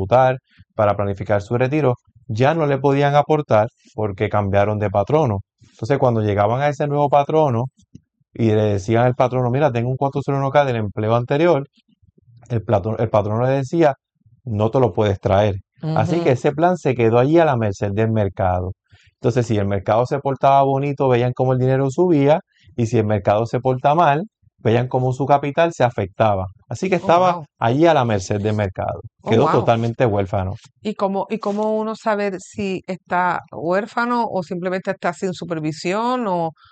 disfrutar, para planificar su retiro, ya no le podían aportar porque cambiaron de patrono. Entonces, cuando llegaban a ese nuevo patrono y le decían al patrono, mira, tengo un 401k del empleo anterior, el patrono le decía, no te lo puedes traer. Así que Ujú. ese plan se quedó allí a la merced del mercado. Entonces, si el mercado se portaba bonito, veían cómo el dinero subía, y si el mercado se porta mal, veían cómo su capital se afectaba. Así que Oh, estaba wow. allí a la merced del mercado. Oh, Quedó wow. totalmente huérfano. ¿Y cómo uno saber si está huérfano o simplemente está sin supervisión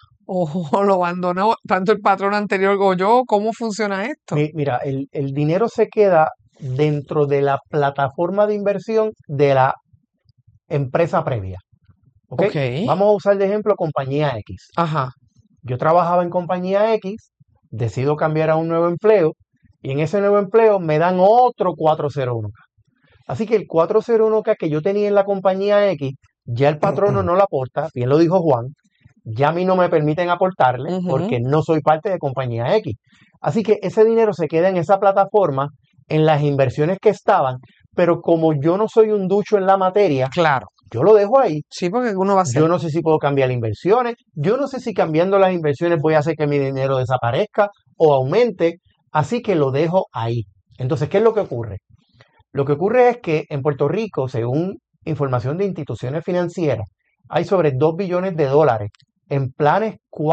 o lo abandonó tanto el patrón anterior como yo? ¿Cómo funciona esto? Mira, el dinero se queda dentro de la plataforma de inversión de la empresa previa. ¿Ok? Ok. Vamos a usar de ejemplo compañía X. Ajá. Yo trabajaba en compañía X, decido cambiar a un nuevo empleo y en ese nuevo empleo me dan otro 401k. Así que el 401k que yo tenía en la compañía X, ya el patrono no lo aporta, bien lo dijo Juan, ya a mí no me permiten aportarle Ujú. porque no soy parte de compañía X. Así que ese dinero se queda en esa plataforma, en las inversiones que estaban, pero como yo no soy un ducho en la materia, Claro. yo lo dejo ahí. Sí, porque uno va a hacer. Yo no sé si puedo cambiar inversiones, yo no sé si cambiando las inversiones voy a hacer que mi dinero desaparezca o aumente, así que lo dejo ahí. Entonces, ¿qué es lo que ocurre? Lo que ocurre es que en Puerto Rico, según información de instituciones financieras, hay sobre 2 billones de dólares en planes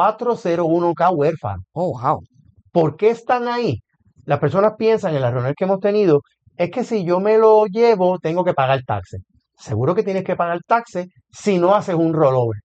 401k huérfanos. Oh, wow. ¿Por qué están ahí? Las personas piensan en las reuniones que hemos tenido, es que si yo me lo llevo, tengo que pagar taxes. Seguro que tienes que pagar taxes si no haces un rollover,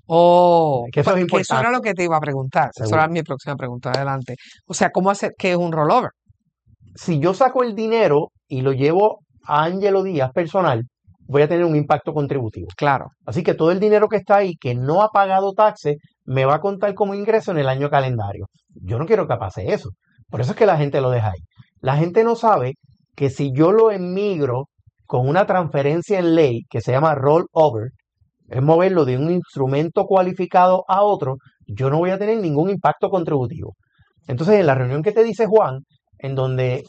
Oh, que eso es que eso era importante, lo que te iba a preguntar. Eso era seguro. mi próxima pregunta. Adelante. O sea, ¿cómo hacer qué es un rollover? Si yo saco el dinero y lo llevo a Angelo Díaz personal, voy a tener un impacto contributivo. Claro. Así que todo el dinero que está ahí, que no ha pagado taxes, me va a contar como ingreso en el año calendario. Yo no quiero que pase eso. Por eso es que la gente lo deja ahí. La gente no sabe que si yo lo emigro con una transferencia en ley que se llama rollover, es moverlo de un instrumento cualificado a otro, yo no voy a tener ningún impacto contributivo. Entonces, en la reunión que te dice Juan, en donde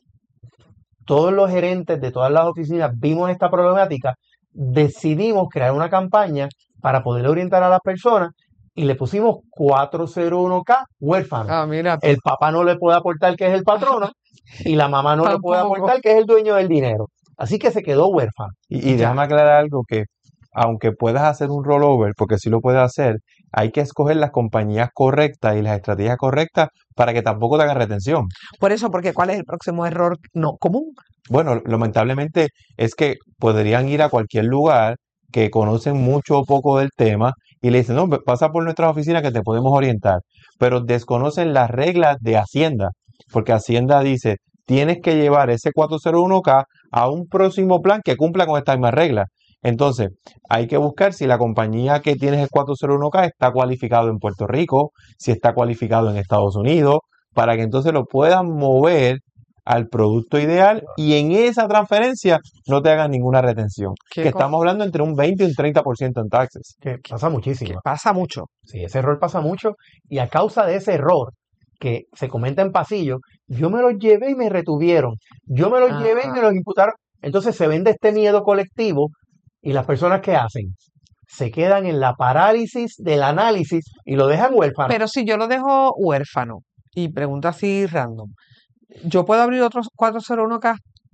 todos los gerentes de todas las oficinas vimos esta problemática, decidimos crear una campaña para poder orientar a las personas y le pusimos 401k huérfano. Ah, mira tú. El papá no le puede aportar que es el patrono y la mamá no le puede Tampoco. aportar que es el dueño del dinero. Así que se quedó huérfano. Y Ya. déjame aclarar algo que, aunque puedas hacer un rollover, porque sí lo puedes hacer, hay que escoger las compañías correctas y las estrategias correctas para que tampoco te hagan retención. Por eso, porque ¿cuál es el próximo error no común? Bueno, lamentablemente es que podrían ir a cualquier lugar que conocen mucho o poco del tema y le dicen, no, pasa por nuestras oficinas que te podemos orientar, pero desconocen las reglas de Hacienda, porque Hacienda dice, tienes que llevar ese 401k a un próximo plan que cumpla con estas mismas reglas. Entonces, hay que buscar si la compañía que tienes el 401k está cualificado en Puerto Rico, si está cualificado en Estados Unidos, para que entonces lo puedan mover al producto ideal y en esa transferencia no te hagan ninguna retención. ¿Qué Que estamos hablando entre un 20 y un 30% en taxes. Que pasa muchísimo. pasa mucho? Sí, ese error pasa mucho y a causa de ese error que se comenta en pasillo, yo me los llevé y me retuvieron. Yo me los llevé y Ajá. me los imputaron. Entonces se vende este miedo colectivo y las personas que hacen se quedan en la parálisis del análisis y lo dejan huérfano. Pero si yo lo dejo huérfano y pregunto así random, ¿yo puedo abrir otros 401k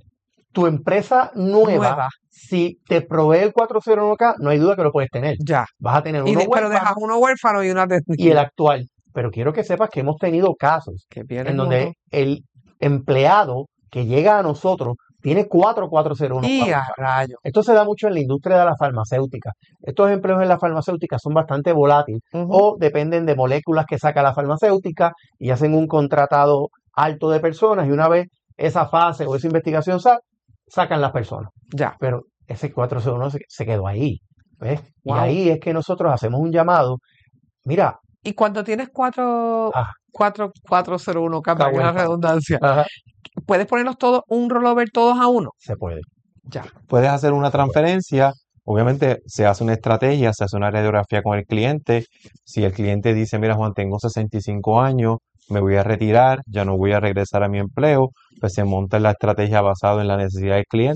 Tu empresa nueva, nueva? si te provee el 401k, no hay duda que lo puedes tener. Ya. Vas a tener uno Pero dejas huérfano uno huérfano y una y el atendido. actual. Pero quiero que sepas que hemos tenido casos Que pierdes en un donde montón. el empleado que llega a nosotros tiene 401k Y a huérfanos. rayo. Esto se da mucho en la industria de la farmacéutica. Estos empleos en la farmacéutica son bastante volátiles Ujú. o dependen de moléculas que saca la farmacéutica y hacen un contratado alto de personas y una vez esa fase o esa investigación sacan las personas. Ya. Pero ese 401 se quedó ahí. ¿Ves? Y Wow. ahí es que nosotros hacemos un llamado. Mira, Y cuando tienes 401k, para que la huérfano. redundancia, Ajá, ¿puedes ponerlos todos, un rollover todos a uno? se puede. Ya. Puedes hacer una transferencia, obviamente se hace una estrategia, se hace una radiografía con el cliente. Si el cliente dice, mira Juan, tengo 65 años, me voy a retirar, ya no voy a regresar a mi empleo, pues se monta la estrategia basada en la necesidad del cliente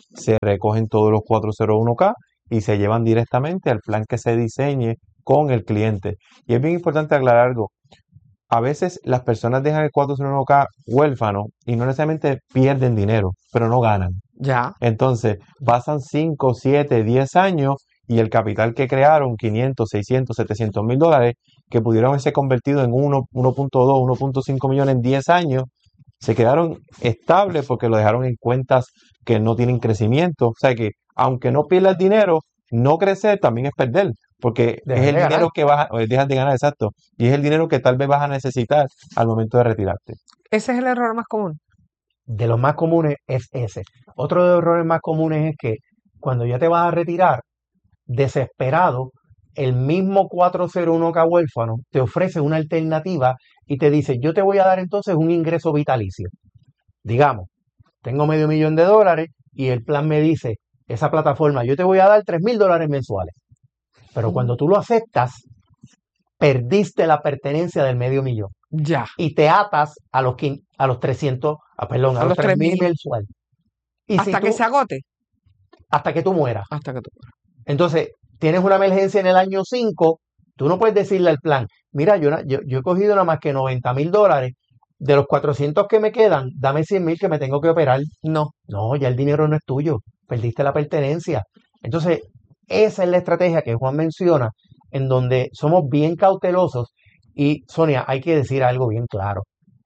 se recogen todos los 401k y se llevan directamente al plan que se diseñe con el cliente. Y es bien importante aclarar algo. A veces las personas dejan el 401k huérfano y no necesariamente pierden dinero, pero no ganan. Ya. Entonces, pasan 5, 7, 10 años y el capital que crearon, 500, 600, 700 mil dólares, que pudieron haberse convertido en 1.2, 1.5 millones en 10 años, se quedaron estables porque lo dejaron en cuentas que no tienen crecimiento. O sea que, aunque no pierdas dinero, no crecer también es perder, porque Dejas es el de ganar. dinero que dejas de ganar, exacto, y es el dinero que tal vez vas a necesitar al momento de retirarte. Ese es el error más común. De los más comunes es ese. Otro de los errores más comunes es que cuando ya te vas a retirar, desesperado, el mismo 401k huérfano te ofrece una alternativa y te dice, yo te voy a dar entonces un ingreso vitalicio. Digamos, tengo $500,000 y el plan me dice, esa plataforma, yo te voy a dar $3,000 mensuales. Pero cuando tú lo aceptas, perdiste la pertenencia del $500,000 Ya. y te atas a los 300, a A los los 3,000 3,000. mensual. Y si Hasta que tú, se agote. hasta que tú mueras. Hasta que tú. Entonces, tienes una emergencia en el año 5, tú no puedes decirle al plan, mira, yo he cogido nada más que $90,000, de los 400 que me quedan, dame 100,000 que me tengo que operar. No. No, ya el dinero no es tuyo, perdiste la pertenencia. Entonces, esa es la estrategia que Juan menciona, en donde somos bien cautelosos. Y Sonia, hay que decir algo bien claro.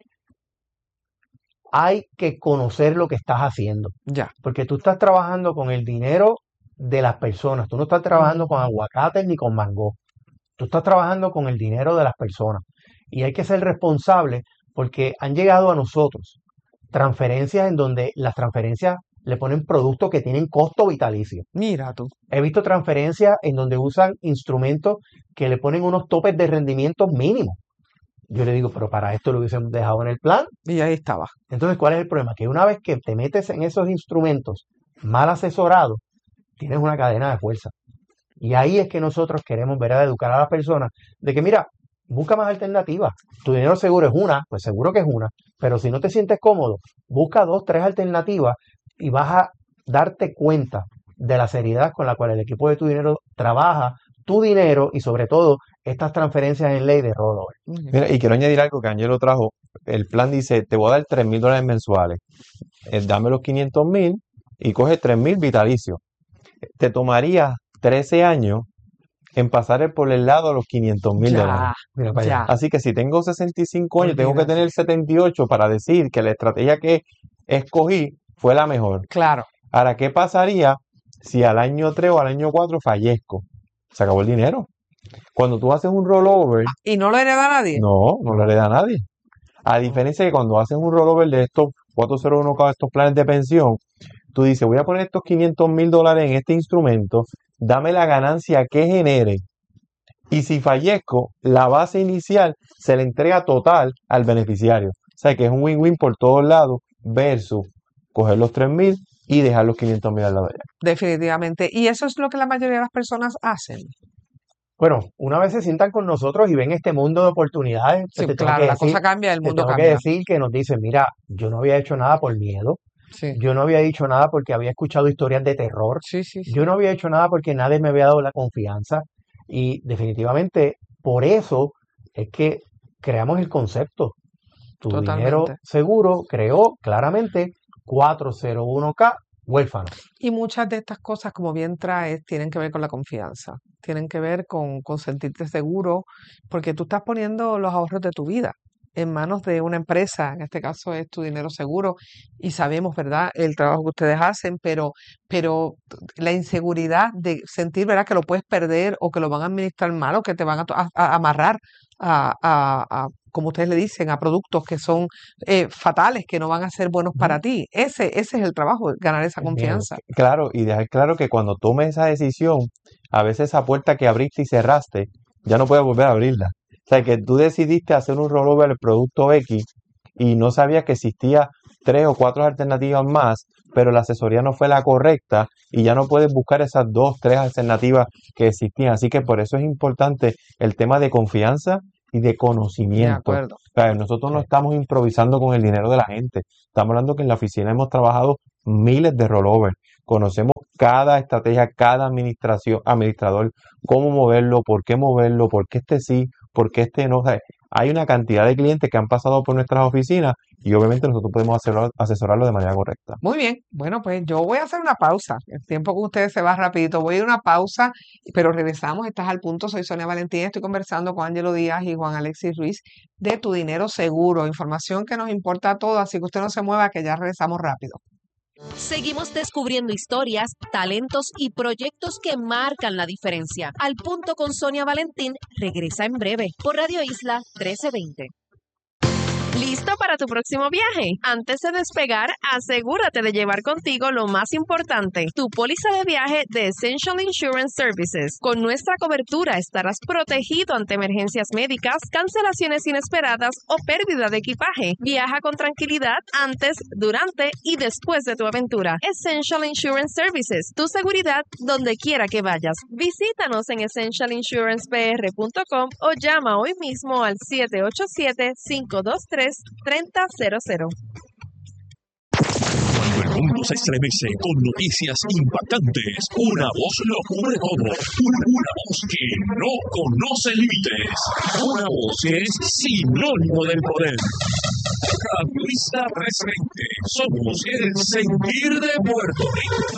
Hay que conocer lo que estás haciendo, Ya. porque tú estás trabajando con el dinero de las personas, tú no estás trabajando con aguacates ni con mango, tú estás trabajando con el dinero de las personas. Y hay que ser responsable porque han llegado a nosotros transferencias en donde las transferencias le ponen productos que tienen costo vitalicio. Mira tú. He visto transferencias en donde usan instrumentos que le ponen unos topes de rendimiento mínimos. Yo le digo, pero para esto lo hubiesen dejado en el plan. Y ahí estaba. Entonces, ¿cuál es el problema? Que una vez que te metes en esos instrumentos mal asesorados, tienes una cadena de fuerza. Y ahí es que nosotros queremos ver a educar a las personas de que, mira, busca más alternativas. Tu dinero seguro es una, pues seguro que es una, pero si no te sientes cómodo, busca 2, 3 alternativas y vas a darte cuenta de la seriedad con la cual el equipo de tu dinero trabaja tu dinero y sobre todo estas transferencias en ley de rollover. Mira, y quiero añadir algo que Angelo trajo. El plan dice, te voy a dar $3,000 mensuales. Dame los 500,000 y coge 3,000 vitalicios. Te tomaría 13 años en pasar por el lado a los $500,000. Ya. Mira para allá. Ya. Así que si tengo 65 años, tengo que Olvídate. tener 78 para decir que la estrategia que escogí fue la mejor. Claro. Ahora, ¿qué pasaría si al año 3 o al año 4 fallezco? Se acabó el dinero. Cuando tú haces un rollover, ¿Y no lo hereda nadie? no lo hereda a nadie. A diferencia de que cuando haces un rollover de estos 401k, estos planes de pensión, tú dices, voy a poner estos $500,000 en este instrumento, dame la ganancia que genere. Y si fallezco, la base inicial se le entrega total al beneficiario. O sea que es un win-win por todos lados versus coger los 3,000 y dejar los 500,000 al lado de allá. Definitivamente. Y eso es lo que la mayoría de las personas hacen. Bueno, una vez se sientan con nosotros y ven este mundo de oportunidades, Sí, pues te tengo claro, que la decir, cosa cambia, el te mundo tengo que cambia. decir que nos dicen, mira, yo no había hecho nada por miedo, Sí. yo no había dicho nada porque había escuchado historias de terror, Sí, sí, sí. yo no había hecho nada porque nadie me había dado la confianza y definitivamente por eso es que creamos el concepto. Tu dinero Totalmente. seguro creó claramente 401k huérfano. Y muchas de estas cosas, como bien traes, tienen que ver con la confianza, tienen que ver con sentirte seguro, porque tú estás poniendo los ahorros de tu vida en manos de una empresa, en este caso es tu dinero seguro, y sabemos, ¿verdad?, el trabajo que ustedes hacen, pero la inseguridad de sentir, ¿verdad?, que lo puedes perder o que lo van a administrar mal o que te van a amarrar como ustedes le dicen, a productos que son fatales, que no van a ser buenos para ti. Ese es el trabajo, ganar esa El miedo. confianza. Claro, y dejar claro que cuando tomes esa decisión, a veces esa puerta que abriste y cerraste, ya no puedes volver a abrirla. O sea, que tú decidiste hacer un rollover del producto X y no sabías que existía 3 o 4 alternativas más, pero la asesoría no fue la correcta y ya no puedes buscar esas 2, 3 alternativas que existían. Así que por eso es importante el tema de confianza y de De conocimiento. acuerdo. O sea, nosotros no Sí. estamos improvisando con el dinero de la gente. Estamos hablando que en la oficina hemos trabajado miles de rollovers. conocemos cada estrategia, cada administrador, cómo moverlo, por qué este sí, por qué este no. O sea, hay una cantidad de clientes que han pasado por nuestras oficinas y obviamente nosotros podemos asesorarlo de manera correcta. Muy bien, bueno, pues yo voy a hacer una pausa. El tiempo con ustedes se va rapidito. Voy a ir a una pausa, pero regresamos. Estás al punto. Soy Sonia Valentín. Estoy conversando con Ángelo Díaz y Juan Alexis Ruiz de Tu Dinero Seguro. Información que nos importa a todos, así que usted no se mueva, que ya regresamos rápido. Seguimos descubriendo historias, talentos y proyectos que marcan la diferencia. Al punto con Sonia Valentín regresa en breve por Radio Isla 1320. ¿Listo para tu próximo viaje? Antes de despegar, asegúrate de llevar contigo lo más importante, tu póliza de viaje de Essential Insurance Services. Con nuestra cobertura estarás protegido ante emergencias médicas, cancelaciones inesperadas o pérdida de equipaje. Viaja con tranquilidad antes, durante y después de tu aventura. Essential Insurance Services, tu seguridad donde quiera que vayas. Visítanos en essentialinsurancepr.com o llama hoy mismo al 787-523-3000. Cuando el mundo se estremece con noticias impactantes, una voz lo cubre todo. Una voz que no conoce límites. Una voz que es sinónimo del poder. Radio Isla 320. Somos el sentir de Puerto Rico.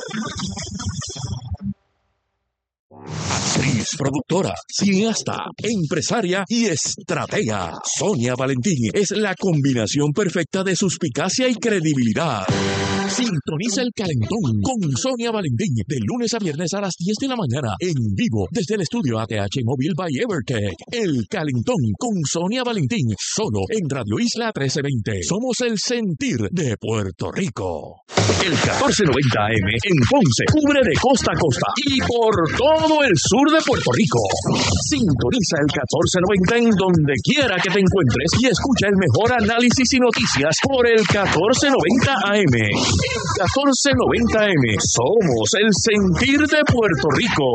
Actriz, productora, cineasta, empresaria y estratega. Sonia Valentín es la combinación perfecta de suspicacia y credibilidad. Sintoniza El Calentón con Sonia Valentín de lunes a viernes a las 10 de la mañana en vivo desde el estudio ATH Móvil by Evertech. El Calentón con Sonia Valentín solo en Radio Isla 1320. Somos el sentir de Puerto Rico. El 1490 AM en Ponce cubre de costa a costa y por todo el sur de Puerto Rico. Sintoniza el 1490 en donde quiera que te encuentres y escucha el mejor análisis y noticias por el 1490 AM. El 1490 AM. Somos el sentir de Puerto Rico.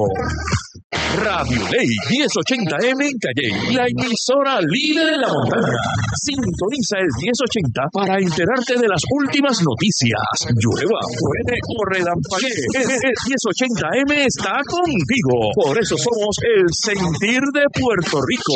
Radio Ley 1080M en Calle, la emisora líder de la montaña. Sintoniza el 1080 para enterarte de las últimas noticias. Llueva, truene o relampaguee. El 1080M está contigo. Por eso somos el sentir de Puerto Rico.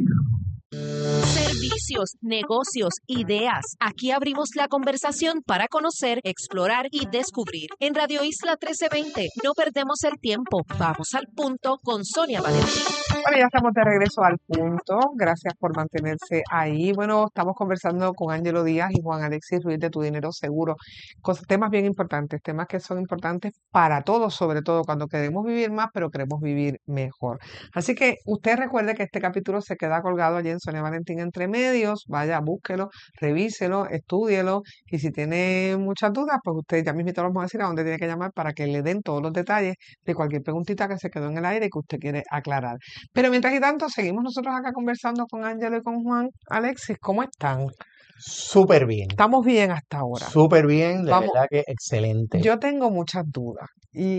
Servicios, negocios, ideas. Aquí abrimos la conversación para conocer, explorar y descubrir. En Radio Isla 1320 no perdemos el tiempo. Vamos al punto con Sonia Valentín. Bueno, ya estamos de regreso al punto. Gracias por mantenerse ahí. Bueno, estamos conversando con Ángelo Díaz y Juan Alexis Ruiz de Tu Dinero Seguro. Temas bien importantes, temas que son importantes para todos, sobre todo cuando queremos vivir más, pero queremos vivir mejor. Así que usted recuerde que este capítulo se queda colgado allí en Sonia Valentín Entre Medios. Vaya, búsquelo, revíselo, estúdielo. Y si tiene muchas dudas, pues usted ya mismito lo vamos a decir a dónde tiene que llamar para que le den todos los detalles de cualquier preguntita que se quedó en el aire y que usted quiere aclarar. Pero mientras y tanto, seguimos nosotros acá conversando con Ángelo y con Juan. Alexis, ¿cómo están? Súper bien. Estamos bien hasta ahora. Súper bien, de Vamos. verdad que excelente. Yo tengo muchas dudas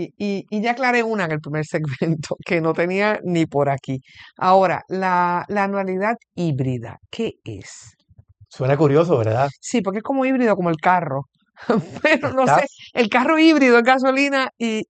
y ya aclaré una en el primer segmento que no tenía ni por aquí. Ahora, la anualidad híbrida, ¿qué es? Suena curioso, ¿verdad? Sí, porque es como híbrido, como el carro. Pero no Estás- sé, el carro híbrido es gasolina y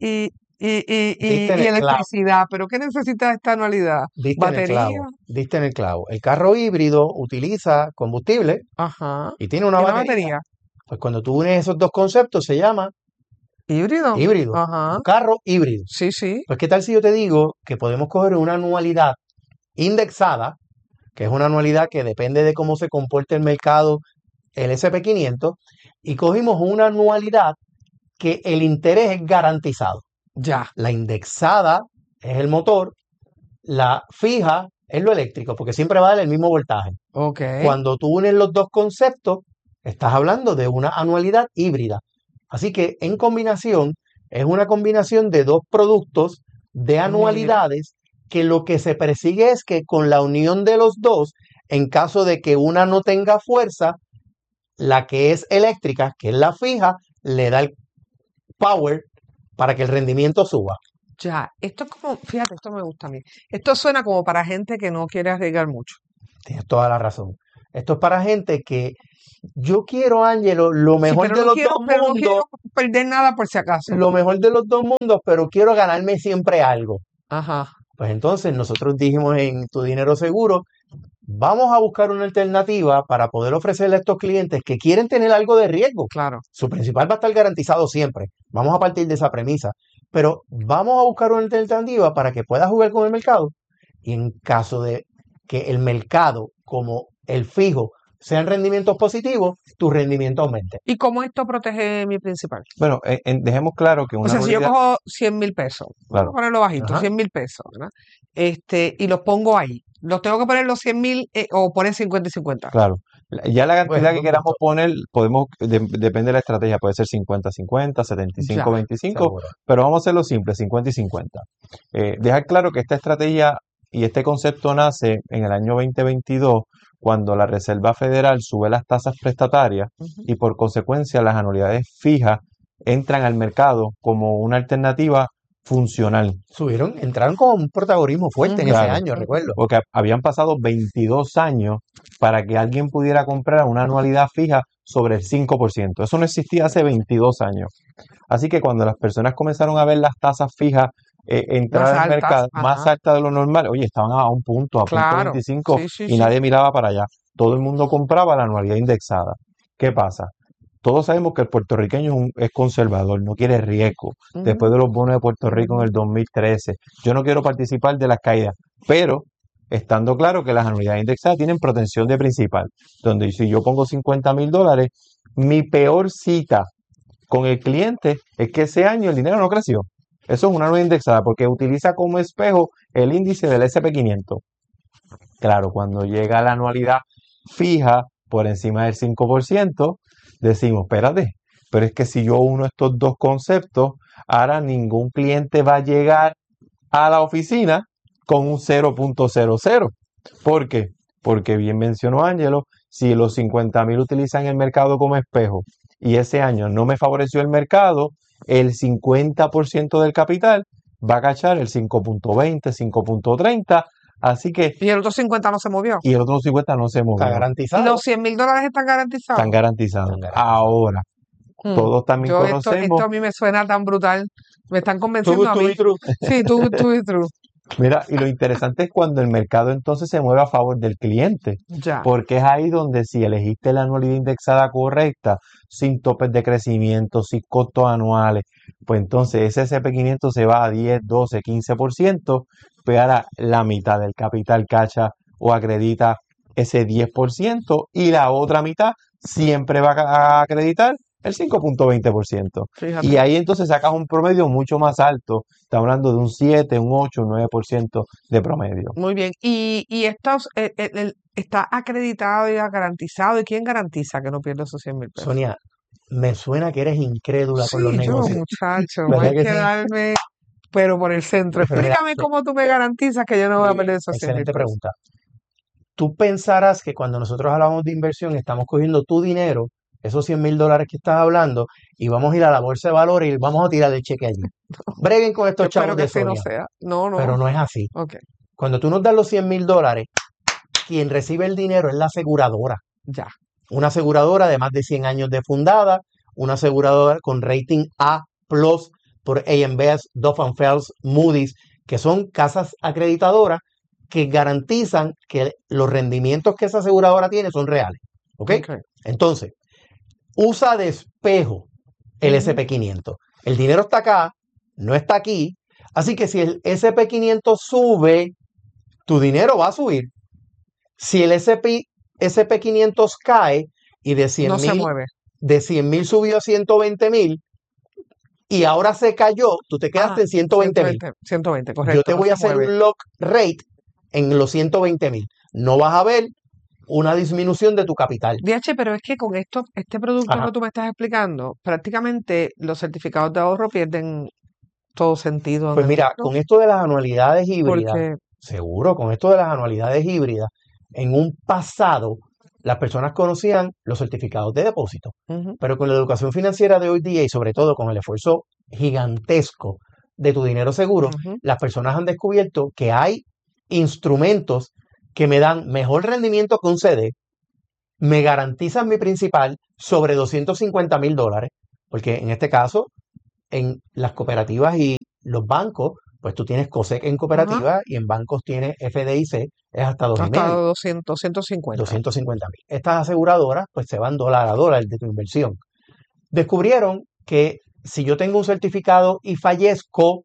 Diste en el clavo. electricidad. ¿Pero qué necesita esta anualidad? Diste en el ¿Batería? clavo. Diste en el clavo. El carro híbrido utiliza combustible Ajá. y tiene una ¿Y una batería. batería? Pues cuando tú unes esos dos conceptos se llama ¿Híbrido? híbrido. Ajá. Un carro híbrido. Sí, sí. Pues, ¿qué tal si yo te digo que podemos coger una anualidad indexada, que es una anualidad que depende de cómo se comporte el mercado, el SP500, y cogimos una anualidad que el interés es garantizado? Ya. La indexada es el motor, la fija es lo eléctrico, porque siempre va a dar el mismo voltaje. Ok. Cuando tú unes los dos conceptos, estás hablando de una anualidad híbrida. Así que en combinación, es una combinación de dos productos de anualidades que lo que se persigue es que con la unión de los dos, en caso de que una no tenga fuerza, la que es eléctrica, que es la fija, le da el power para que el rendimiento suba. Ya, esto es como, fíjate, esto me gusta a mí. Esto suena como para gente que no quiere arriesgar mucho. Tienes toda la razón. Esto es para gente que Yo quiero, Ángelo, lo Sí, mejor pero de no los quiero, dos pero no mundos, quiero perder nada por si acaso. lo mejor de los dos mundos, pero quiero ganarme siempre algo. Ajá, Pues entonces nosotros dijimos en Tu Dinero Seguro, vamos a buscar una alternativa para poder ofrecerle a estos clientes que quieren tener algo de riesgo. claro. Su principal va a estar garantizado siempre. Vamos a partir de esa premisa. Pero vamos a buscar una alternativa para que puedas jugar con el mercado. Y en caso de que el mercado, como el fijo, sean rendimientos positivos, tu rendimiento aumente. ¿Y cómo esto protege mi principal? Bueno, dejemos claro que O una sea, si yo anualidad, cojo 100,000 pesos, vamos a claro, ponerlo bajito, Ajá. 100,000 pesos, ¿verdad? Y los pongo ahí. ¿Los tengo que poner los 100,000 o poner 50 y 50? claro. Ya la cantidad Buen que queramos punto. poner, depende de la estrategia, puede ser 50-50, 75-25, Seguro. pero vamos a hacerlo simple, 50 y 50. Dejar claro que esta estrategia y este concepto nace en el año 2022, cuando la Reserva Federal sube las tasas prestatarias Ujú. y por consecuencia las anualidades fijas entran al mercado como una alternativa funcional. Entraron con un protagonismo fuerte en ese Claro, año, recuerdo. porque habían pasado 22 años para que alguien pudiera comprar una anualidad fija sobre el 5%. Eso no existía hace 22 años. Así que cuando las personas comenzaron a ver las tasas fijas Más entrar al altas, mercado más ajá. altas de lo normal, oye, estaban a un punto, a punto Claro, 25 sí, sí, y sí. nadie miraba para allá. Todo el mundo compraba la anualidad indexada. ¿Qué pasa? Todos sabemos que el puertorriqueño es conservador, no quiere riesgo. Después de los bonos de Puerto Rico en el 2013, yo no quiero participar de las caídas, pero estando claro que las anualidades indexadas tienen protección de principal, donde si yo pongo $50,000, mi peor cita con el cliente es que ese año el dinero no creció. Eso es una anualidad indexada porque utiliza como espejo el índice del SP500. Claro, cuando llega la anualidad fija por encima del 5%, decimos, espérate, pero es que si yo uno estos dos conceptos, ahora ningún cliente va a llegar a la oficina con un 0.00. ¿Por qué? Porque bien mencionó Ángelo, si los 50,000 utilizan el mercado como espejo y ese año no me favoreció el mercado, el 50% del capital va a cachar el 5.20, 5.30, así que, Y el otro 50 no se movió. y el otro 50 no se Está movió, garantizado. Los $100,000 están garantizados. están garantizados. Están garantizados. Ahora, todos también Yo esto conocemos, a mí me suena tan brutal. Me están convenciendo a Too mí. good to be true. Sí, tú y true. mira, y lo interesante es cuando el mercado entonces se mueve a favor del cliente. Ya. Porque es ahí donde si elegiste la anualidad indexada correcta, sin topes de crecimiento, sin costos anuales, pues entonces ese SP500 se va a 10, 12, 15%, pues ahora la mitad del capital cacha o acredita ese 10% y la otra mitad siempre va a acreditar el 5.20%. Y Fíjate. ahí entonces sacas un promedio mucho más alto. Estamos hablando de un 7, un 8, un 9% de promedio. Muy bien. Y estos está acreditado y garantizado. ¿Y quién garantiza que no pierde esos 100,000 pesos? Sonia, me suena que eres incrédula con los Sí, yo, negocios. muchacho, ¿Verdad hay que que sí? darme, pero por el centro. Pero mira, Explícame cómo tú me garantizas que yo no voy a perder esos 100,000 excelente pesos. pregunta. Tú pensarás que cuando nosotros hablamos de inversión estamos cogiendo tu dinero, esos $100,000 que estás hablando, y vamos a ir a la bolsa de valores y vamos a tirar el cheque allí. Breguen con estos Yo espero chavos que de así no Sonia, sea. No, pero no. no es así. Ok, Cuando tú nos das los $100,000, quien recibe el dinero es la aseguradora. ya. Una aseguradora de más de 100 años de fundada, una aseguradora con rating A+ por AM Best, Duff & Phelps, Moody's, que son casas acreditadoras que garantizan que los rendimientos que esa aseguradora tiene son reales. ¿Ok? Ok. Entonces, usa de espejo el Ujú. SP500. El dinero está acá, no está aquí. Así que si el SP500 sube, tu dinero va a subir. Si el SP500 cae y de No se 100,000 mueve. de 100,000 subió a 120,000 y ahora se cayó, tú te quedaste Ah, en 120,000. 120, Yo correcto. te No voy a se hacer mueve. un lock rate en los 120,000. No vas a ver una disminución de tu capital. DH, pero es que con este producto Ajá. que tú me estás explicando, prácticamente los certificados de ahorro pierden todo sentido en Pues el mira, mundo, con esto de las anualidades híbridas, porque seguro, con esto de las anualidades híbridas, en un pasado las personas conocían los certificados de depósito, ujú, pero con la educación financiera de hoy día y sobre todo con el esfuerzo gigantesco de Tu Dinero Seguro, ujú, las personas han descubierto que hay instrumentos que me dan mejor rendimiento que un CD, me garantizan mi principal sobre $250,000, porque en este caso, en las cooperativas y los bancos, pues tú tienes COSEC en Ajá, cooperativa y en bancos tienes FDIC, es hasta hasta 2,5, 250. 250,000. Estas aseguradoras pues se van dólar a dólar de tu inversión. Descubrieron que si yo tengo un certificado y fallezco,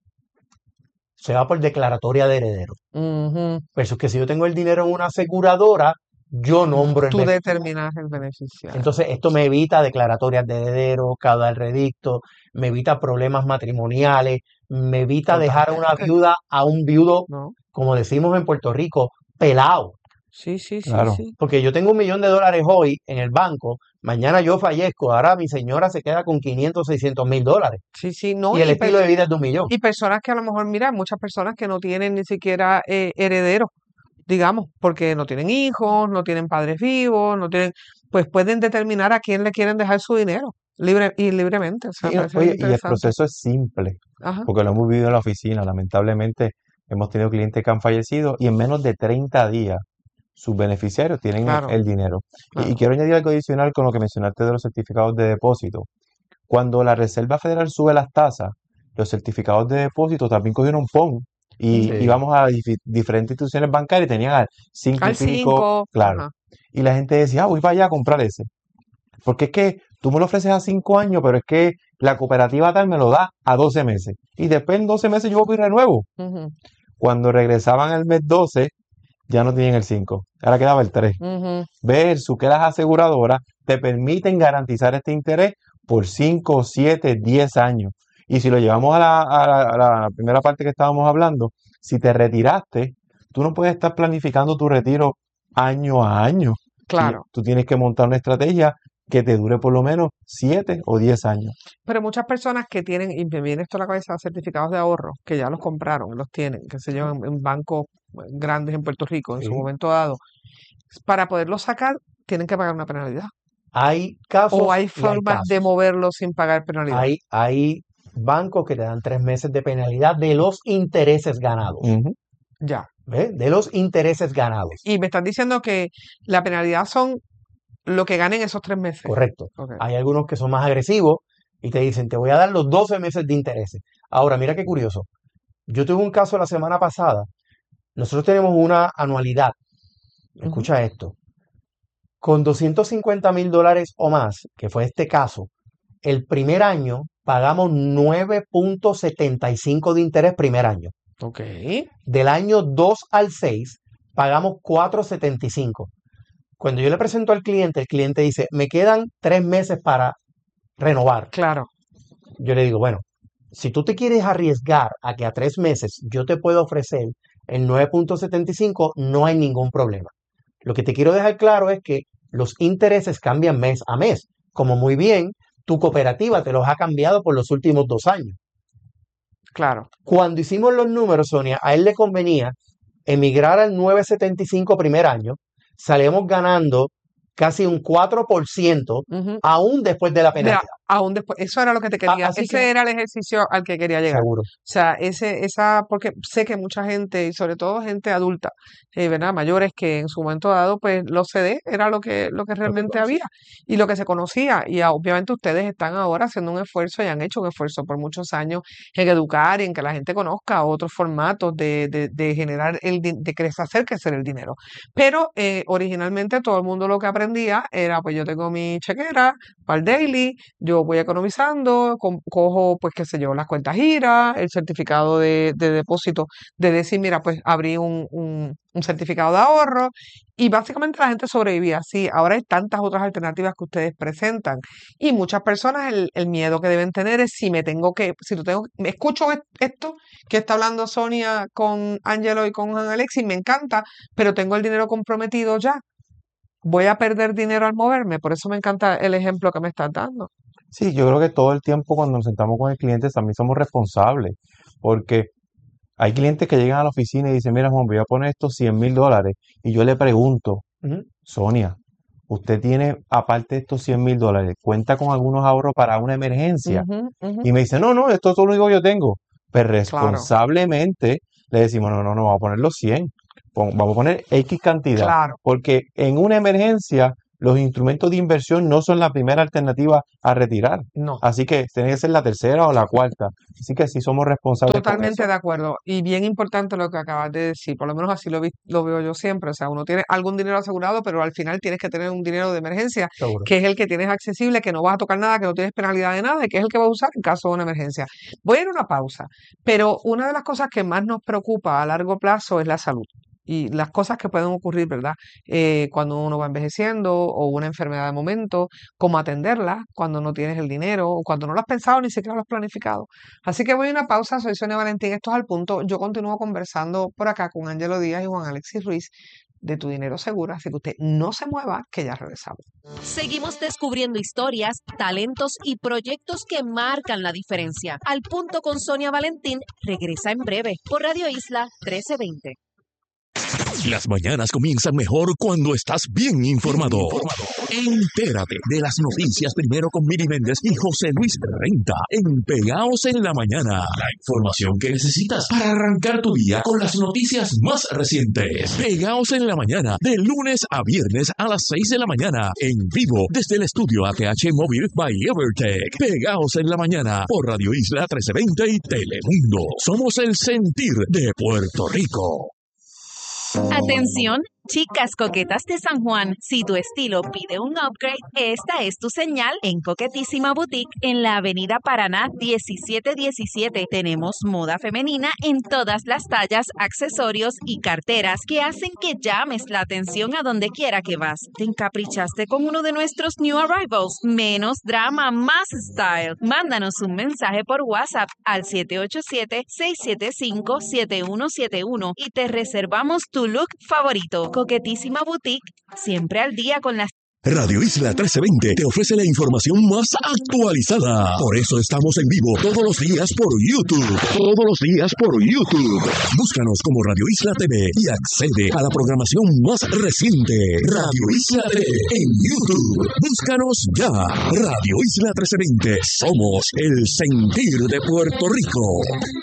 se va por declaratoria de heredero. Ujú. Versus que si yo tengo el dinero en una aseguradora, yo nombro el Tú beneficiario. determinas el beneficiario. Entonces, esto me evita declaratorias de heredero, caudal redicto, me evita problemas matrimoniales, me evita dejar a una Totalmente, viuda, a un viudo, ¿no? como decimos en Puerto Rico, pelado. Sí, sí, sí, Claro. sí. Porque yo tengo $1,000,000 hoy en el banco, mañana yo fallezco, ahora mi señora se queda con 500, $600,000. Sí, sí, no, Y el y, estilo de vida es de $1,000,000. y personas que a lo mejor, mira, muchas personas que no tienen ni siquiera herederos, digamos, porque no tienen hijos, no tienen padres vivos, no tienen, pues pueden determinar a quién le quieren dejar su dinero, libremente. O sea, Sí, me parece bien oye, y el interesante. proceso es simple, Ajá, porque lo hemos vivido en la oficina. Lamentablemente, hemos tenido clientes que han fallecido y en menos de 30 días sus beneficiarios tienen claro, el dinero. Y claro. quiero añadir algo adicional con lo que mencionaste de los certificados de depósito. Cuando la Reserva Federal sube las tasas, los certificados de depósito también cogieron PON. Y Sí. íbamos a diferentes instituciones bancarias y tenían al 5 y Al pico, 5, claro. ajá, Y la gente decía, voy para allá a comprar ese. Porque es que tú me lo ofreces a 5 años, pero es que la cooperativa tal me lo da a 12 meses. Y después en 12 meses yo voy y renuevo. ujú, Cuando regresaban al mes 12, ya no tenían el 5. Ahora quedaba el 3. ujú. Versus que las aseguradoras te permiten garantizar este interés por 5, 7, 10 años. Y si lo llevamos a la primera parte que estábamos hablando, si te retiraste, tú no puedes estar planificando tu retiro año a año. Claro. Tú tienes que montar una estrategia que te dure por lo menos 7 o 10 años. Pero muchas personas que tienen, y me viene esto a la cabeza, certificados de ahorro, que ya los compraron, los tienen, qué sé yo, en bancos grandes en Puerto Rico, en su Sí. momento dado, para poderlos sacar, tienen que pagar una penalidad. Hay casos O hay y hay formas de casos. moverlos sin pagar penalidad. Hay bancos que te dan 3 meses de penalidad de los intereses ganados. Ujú. Ya. ¿Ves? De los intereses ganados. Y me están diciendo que la penalidad son lo que ganen esos 3 meses. Correcto. Ok. Hay algunos que son más agresivos y te dicen, te voy a dar los 12 meses de intereses. Ahora, mira qué curioso. Yo tuve un caso la semana pasada. Nosotros tenemos una anualidad. Ujú. Escucha esto. Con $250,000 o más, que fue este caso, el primer año pagamos 9.75 de interés primer año. Ok. Del año 2 al 6 pagamos 4.75. Cuando yo le presento al cliente, el cliente dice, me quedan 3 meses para renovar. Claro. Yo le digo, bueno, si tú te quieres arriesgar a que a 3 meses yo te pueda ofrecer el 9.75, no hay ningún problema. Lo que te quiero dejar claro es que los intereses cambian mes a mes. Como muy bien, tu cooperativa te los ha cambiado por los últimos 2 años. Claro. Cuando hicimos los números, Sonia, a él le convenía emigrar al 9.75 primer año, salíamos ganando casi un 4%, Ujú. aún después de la penalidad. Aún después, eso era lo que te quería, Así ese que, era el ejercicio al que quería llegar. seguro. O sea, porque sé que mucha gente, y sobre todo gente adulta, ¿verdad? Mayores que en su momento dado, pues los CD era lo que realmente conocía. había y lo que se conocía. Y obviamente ustedes están ahora haciendo un esfuerzo y han hecho un esfuerzo por muchos años en educar y en que la gente conozca otros formatos de generar hacer crecer el dinero. Pero originalmente todo el mundo lo que aprendía era, pues yo tengo mi chequera para el daily, yo voy economizando, cojo, pues qué sé yo, las cuentas giras, el certificado de depósito, de decir, mira, pues abrí un certificado de ahorro y básicamente la gente sobrevivía así. Ahora hay tantas otras alternativas que ustedes presentan y muchas personas el miedo que deben tener es me escucho esto que está hablando Sonia con Angelo y con Alexis, me encanta, pero tengo el dinero comprometido ya. Voy a perder dinero al moverme, por eso me encanta el ejemplo que me estás dando. Sí, yo creo que todo el tiempo cuando nos sentamos con el cliente también somos responsables, porque hay clientes que llegan a la oficina y dicen, mira Juan, voy a poner estos $100,000 y yo le pregunto, Ujú. Sonia, ¿usted tiene, aparte de estos $100,000, cuenta con algunos ahorros para una emergencia? Ujú, ujú. Y me dice, no, esto es todo lo único que yo tengo. Pero Claro, responsablemente le decimos, no, vamos a poner los 100. Vamos a poner X cantidad. claro, Porque en una emergencia los instrumentos de inversión no son la primera alternativa a retirar. No. Así que tiene que ser la tercera o la cuarta. Así que sí somos responsables con Totalmente eso. de acuerdo. Y bien importante lo que acabas de decir, por lo menos así lo veo yo siempre. O sea, uno tiene algún dinero asegurado, pero al final tienes que tener un dinero de emergencia, Seguro. que es el que tienes accesible, que no vas a tocar nada, que no tienes penalidad de nada y que es el que vas a usar en caso de una emergencia. Voy a ir a una pausa, pero una de las cosas que más nos preocupa a largo plazo es la salud. Y las cosas que pueden ocurrir, ¿verdad? Cuando uno va envejeciendo o una enfermedad de momento, cómo atenderla cuando no tienes el dinero o cuando no lo has pensado ni siquiera lo has planificado. Así que voy a una pausa, soy Sonia Valentín, esto es Al Punto. Yo continúo conversando por acá con Ángelo Díaz y Juan Alexis Ruiz de Tu Dinero Seguro, así que usted no se mueva, que ya regresamos. Seguimos descubriendo historias, talentos y proyectos que marcan la diferencia. Al Punto con Sonia Valentín regresa en breve por Radio Isla 1320. Las mañanas comienzan mejor cuando estás bien informado. Entérate de las noticias primero con Miri Méndez y José Luis Renta en Pegaos en la Mañana. La información que necesitas para arrancar tu día con las noticias más recientes. Pegaos en la Mañana, de lunes a viernes a las 6 de la mañana, en vivo desde el estudio ATH Móvil by Evertech. Pegaos en la Mañana por Radio Isla 1320 y Telemundo. Somos el sentir de Puerto Rico. Atención, chicas coquetas de San Juan, si tu estilo pide un upgrade, esta es tu señal en Coquetísima Boutique en la Avenida Paraná 1717. Tenemos moda femenina en todas las tallas, accesorios y carteras que hacen que llames la atención a donde quiera que vas. ¿Te encaprichaste con uno de nuestros new arrivals? Menos drama, más style. Mándanos un mensaje por WhatsApp al 787-675-7171 y te reservamos tu look favorito. Coquetísima Boutique, siempre al día con las... Radio Isla 1320 te ofrece la información más actualizada. Por eso estamos en vivo todos los días por YouTube. Todos los días por YouTube. Búscanos como Radio Isla TV y accede a la programación más reciente. Radio Isla TV en YouTube. Búscanos ya. Radio Isla 1320. Somos el sentir de Puerto Rico.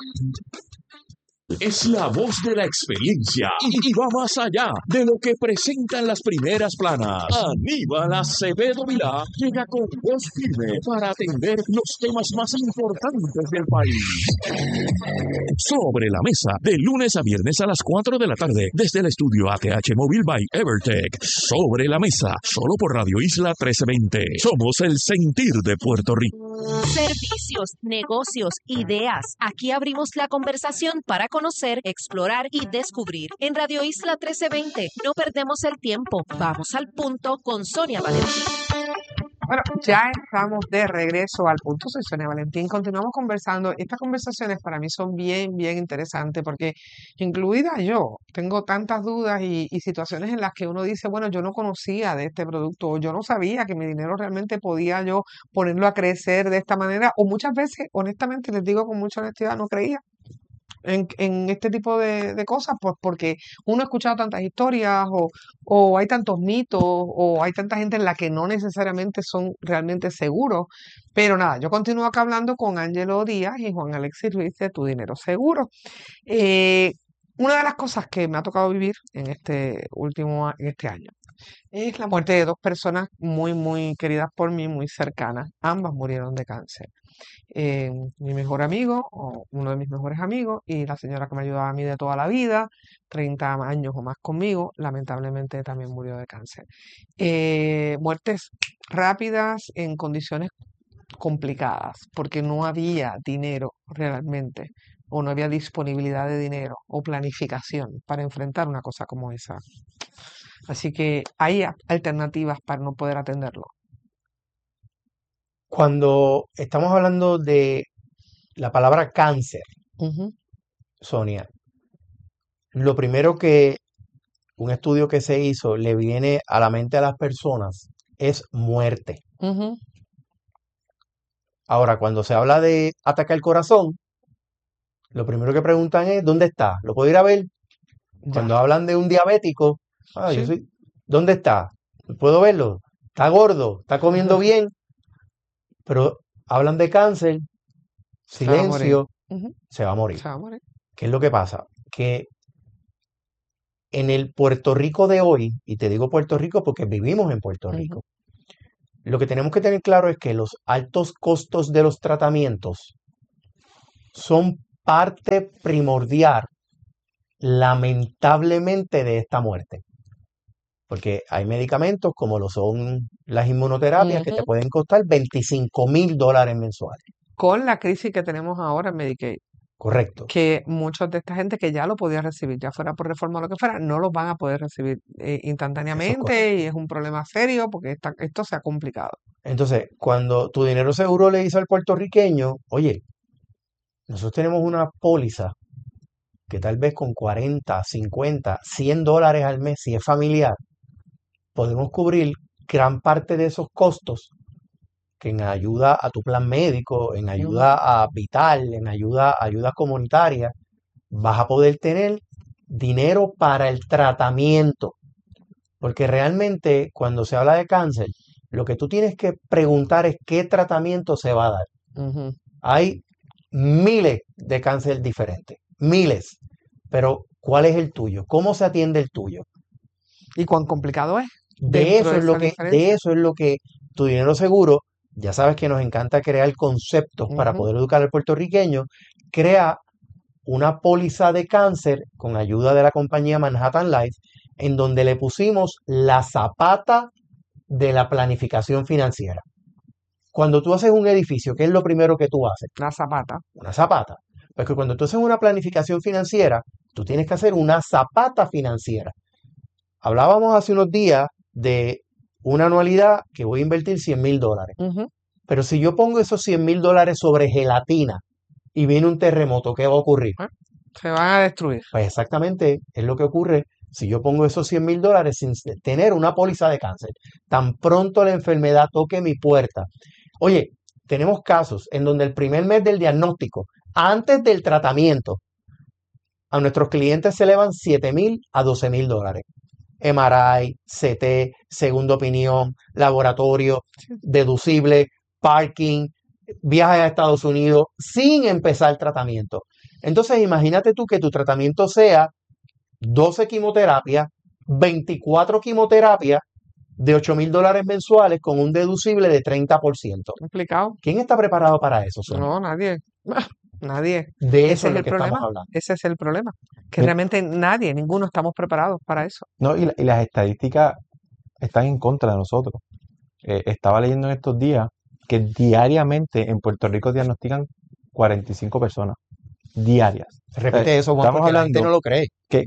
Es la voz de la experiencia y va más allá de lo que presentan las primeras planas. Aníbal Acevedo Vilá llega con voz firme para atender los temas más importantes del país. Sobre la mesa, de lunes a viernes a las 4 de la tarde, desde el estudio ATH Móvil by Evertech. Sobre la mesa, solo por Radio Isla 1320. Somos el sentir de Puerto Rico. Servicios, negocios, ideas. Aquí abrimos la conversación para conocer, explorar y descubrir. En Radio Isla 1320 no perdemos el tiempo. Vamos al punto con Sonia Valentín. Bueno, ya estamos de regreso al punto. Soy Sonia Valentín. Continuamos conversando. Estas conversaciones para mí son bien, bien interesantes porque, incluida yo, tengo tantas dudas y situaciones en las que uno dice, bueno, yo no conocía de este producto o yo no sabía que mi dinero realmente podía yo ponerlo a crecer de esta manera o muchas veces, honestamente, les digo con mucha honestidad, no creía en este tipo de cosas, pues porque uno ha escuchado tantas historias o hay tantos mitos o hay tanta gente en la que no necesariamente son realmente seguros. Pero nada, yo continúo acá hablando con Ángelo Díaz y Juan Alexis Ruiz de Tu Dinero Seguro. Una de las cosas que me ha tocado vivir en este año es la muerte de dos personas muy, muy queridas por mí, muy cercanas. Ambas murieron de cáncer. Mi mejor amigo, o uno de mis mejores amigos, y la señora que me ayudaba a mí de toda la vida, 30 años o más conmigo, lamentablemente también murió de cáncer. Muertes rápidas en condiciones complicadas, porque no había dinero realmente, o no había disponibilidad de dinero o planificación para enfrentar una cosa como esa. Así que hay alternativas para no poder atenderlo. Cuando estamos hablando de la palabra cáncer, Ujú, Sonia, lo primero que un estudio que se hizo le viene a la mente a las personas es muerte. ujú, Ahora, cuando se habla de ataque al corazón, lo primero que preguntan es, ¿dónde está? ¿Lo puedo ir a ver? Cuando ya, hablan de un diabético, sí. ¿dónde está? ¿Puedo verlo? ¿Está gordo? ¿Está comiendo bien? Pero hablan de cáncer, Se va a morir. silencio, Ujú, se va a morir. se va a morir. ¿Qué es lo que pasa? Que en el Puerto Rico de hoy, y te digo Puerto Rico porque vivimos en Puerto Ujú. Rico, lo que tenemos que tener claro es que los altos costos de los tratamientos son parte primordial, lamentablemente, de esta muerte. Porque hay medicamentos como lo son las inmunoterapias que te Ujú. pueden costar $25,000 mensuales. Con la crisis que tenemos ahora en Medicaid, Correcto. que muchos de esta gente que ya lo podía recibir, ya fuera por reforma o lo que fuera, no lo van a poder recibir Eso es instantáneamente correcto. y es un problema serio porque esto se ha complicado. Entonces, cuando tu dinero seguro le dice al puertorriqueño, oye, nosotros tenemos una póliza que tal vez con 40, 50, $100 al mes, si es familiar, podemos cubrir gran parte de esos costos que en ayuda a tu plan médico, en Ujú. ayuda a vital, en ayuda comunitaria, vas a poder tener dinero para el tratamiento. Porque realmente cuando se habla de cáncer, lo que tú tienes que preguntar es qué tratamiento se va a dar. Ujú. Hay miles de cáncer diferentes, miles. Pero ¿cuál es el tuyo? ¿Cómo se atiende el tuyo? ¿Y cuán complicado es De dentro eso de es lo esa que, de diferencia? eso es lo que tu dinero seguro, ya sabes que nos encanta crear conceptos para Ujú. poder educar al puertorriqueño, crea una póliza de cáncer con ayuda de la compañía Manhattan Life, en donde le pusimos la zapata de la planificación financiera. Cuando tú haces un edificio, ¿qué es lo primero que tú haces? La zapata. Una zapata. Porque cuando tú haces una planificación financiera, tú tienes que hacer una zapata financiera. Hablábamos hace unos días de una anualidad que voy a invertir $100,000. Ujú. Pero si yo pongo esos $100,000 sobre gelatina y viene un terremoto, ¿qué va a ocurrir? Se van a destruir. Pues exactamente es lo que ocurre si yo pongo esos $100,000 sin tener una póliza de cáncer. Tan pronto la enfermedad toque mi puerta. Oye, tenemos casos en donde el primer mes del diagnóstico, antes del tratamiento, a nuestros clientes se elevan $7,000 a $12,000. MRI, CT, segunda opinión, laboratorio, deducible, parking, viajes a Estados Unidos sin empezar el tratamiento. Entonces imagínate tú que tu tratamiento sea 12 quimioterapias, 24 quimioterapias de $8,000 mensuales con un deducible de 30%. Complicado. ¿Quién está preparado para eso, Sonia? No, nadie. Nadie. De Ese eso es es lo el que estamos problema. hablando. Ese es el problema. Que Mi- realmente nadie, ninguno estamos preparados para eso. No, y las estadísticas están en contra de nosotros. Estaba leyendo en estos días que diariamente en Puerto Rico diagnostican 45 personas diarias. Repite eso, Juan, Estamos porque la gente hablando no lo cree. que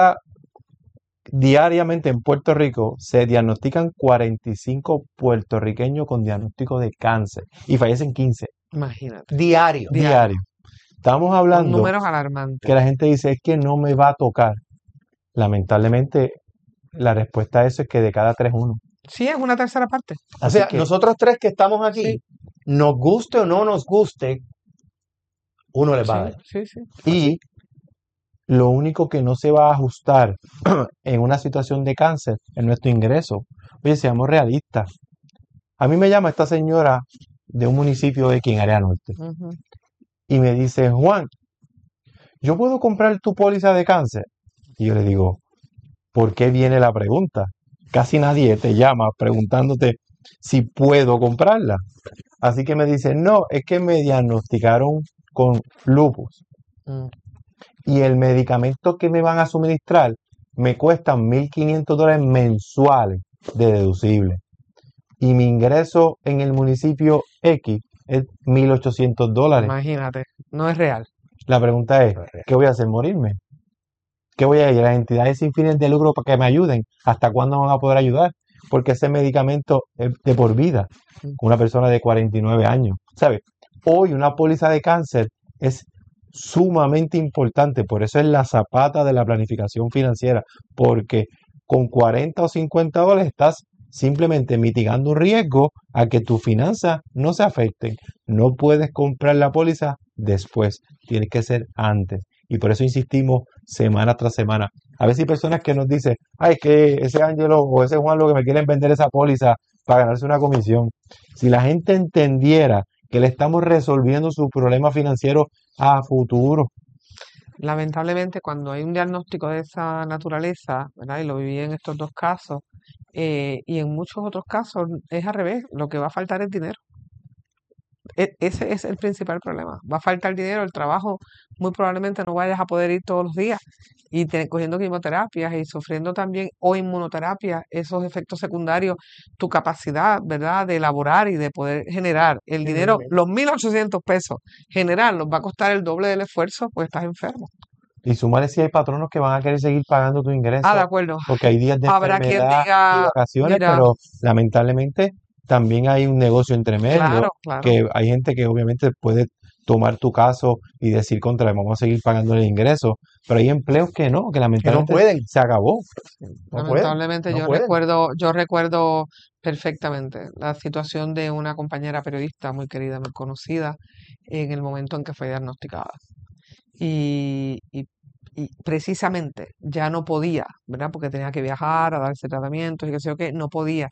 diariamente en Puerto Rico se diagnostican 45 puertorriqueños con diagnóstico de cáncer y fallecen 15 Imagínate. Diario. diarios. Estamos Son hablando números que alarmantes. la gente dice es que no me va a tocar. Lamentablemente, la respuesta a eso es que de cada 3 uno. Sí, es una tercera parte. O Así sea, que nosotros tres que estamos aquí, Sí. nos guste o no nos guste, uno les va a Sí, dar. sí, sí. y lo único que no se va a ajustar en una situación de cáncer es nuestro ingreso. Oye, seamos realistas. A mí me llama esta señora de un municipio de aquí en Área Norte Ujú. y me dice, Juan, ¿yo puedo comprar tu póliza de cáncer? Y yo le digo, ¿por qué viene la pregunta? Casi nadie te llama preguntándote si puedo comprarla. Así que me dice, no, es que me diagnosticaron con lupus Mm. y el medicamento que me van a suministrar me cuesta $1,500 mensuales de deducible. Y mi ingreso en el municipio X es $1,800. Imagínate. No es real. La pregunta es, No es real. ¿qué voy a hacer? ¿Morirme? ¿Qué voy a ir a las entidades sin fines de lucro para que me ayuden? ¿Hasta cuándo me van a poder ayudar? Porque ese medicamento es de por vida. Una persona de 49 años. ¿Sabes? Hoy una póliza de cáncer es sumamente importante. Por eso es la zapata de la planificación financiera. Porque con 40 o $50 estás simplemente mitigando un riesgo a que tus finanzas no se afecten. No puedes comprar la póliza después. Tiene que ser antes. Y por eso insistimos semana tras semana. A veces hay personas que nos dicen, ay, es que ese Ángelo o ese Juan lo que me quieren vender esa póliza para ganarse una comisión. Si la gente entendiera que le estamos resolviendo su problema financiero a futuro. Lamentablemente, cuando hay un diagnóstico de esa naturaleza, ¿verdad? Y lo viví en estos dos casos, y en muchos otros casos es al revés, lo que va a faltar es dinero. Ese es el principal problema. Va a faltar dinero, el trabajo, muy probablemente no vayas a poder ir todos los días y cogiendo quimioterapias y sufriendo también o inmunoterapia, esos efectos secundarios, tu capacidad, ¿verdad?, de elaborar y de poder generar el dinero, los 1.800 pesos, generarlos va a costar el doble del esfuerzo, pues estás enfermo. Y súmale si hay patronos que van a querer seguir pagando tu De ingreso, acuerdo. porque hay días de Habrá quien enfermedad y diga, vacaciones, mira, pero lamentablemente también hay un negocio entre medio, claro, claro. que hay gente que obviamente puede tomar tu caso y decir contra, vamos a seguir pagando el ingreso, pero hay empleos que no, que Que no lamentablemente pueden, se acabó. no pueden, Lamentablemente no yo pueden. recuerdo perfectamente la situación de una compañera periodista muy querida, muy conocida, en el momento en que fue diagnosticada. Y precisamente ya no podía, ¿verdad? Porque tenía que viajar a darse tratamientos y qué sé yo qué, no podía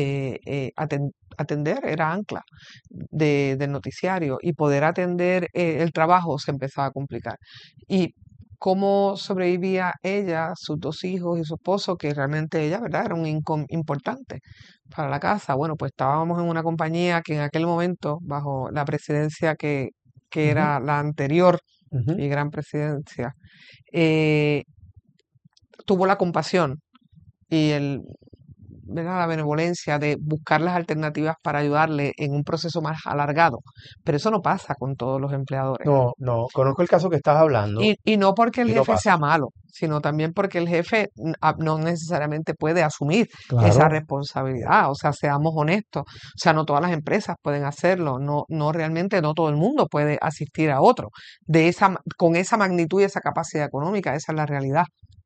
atender, era ancla del noticiario, y poder atender el trabajo se empezaba a complicar. Y cómo sobrevivía ella, sus dos hijos y su esposo, que realmente ella, ¿verdad?, era un income importante para la casa. Bueno, pues estábamos en una compañía que en aquel momento, bajo la presidencia que Ujú, era la anterior ujú. y gran presidencia, eh, tuvo la compasión y ¿verdad?, la benevolencia de buscar las alternativas para ayudarle en un proceso más alargado. Pero eso no pasa con todos los empleadores. No, no, conozco el caso que estás hablando Y no porque el y no jefe pasa. sea malo, sino también porque el jefe no necesariamente puede asumir esa Claro, responsabilidad. O sea, seamos honestos. O sea, no todas las empresas pueden hacerlo. No realmente no todo el mundo puede asistir a otro con esa magnitud y esa capacidad económica. Esa es la realidad.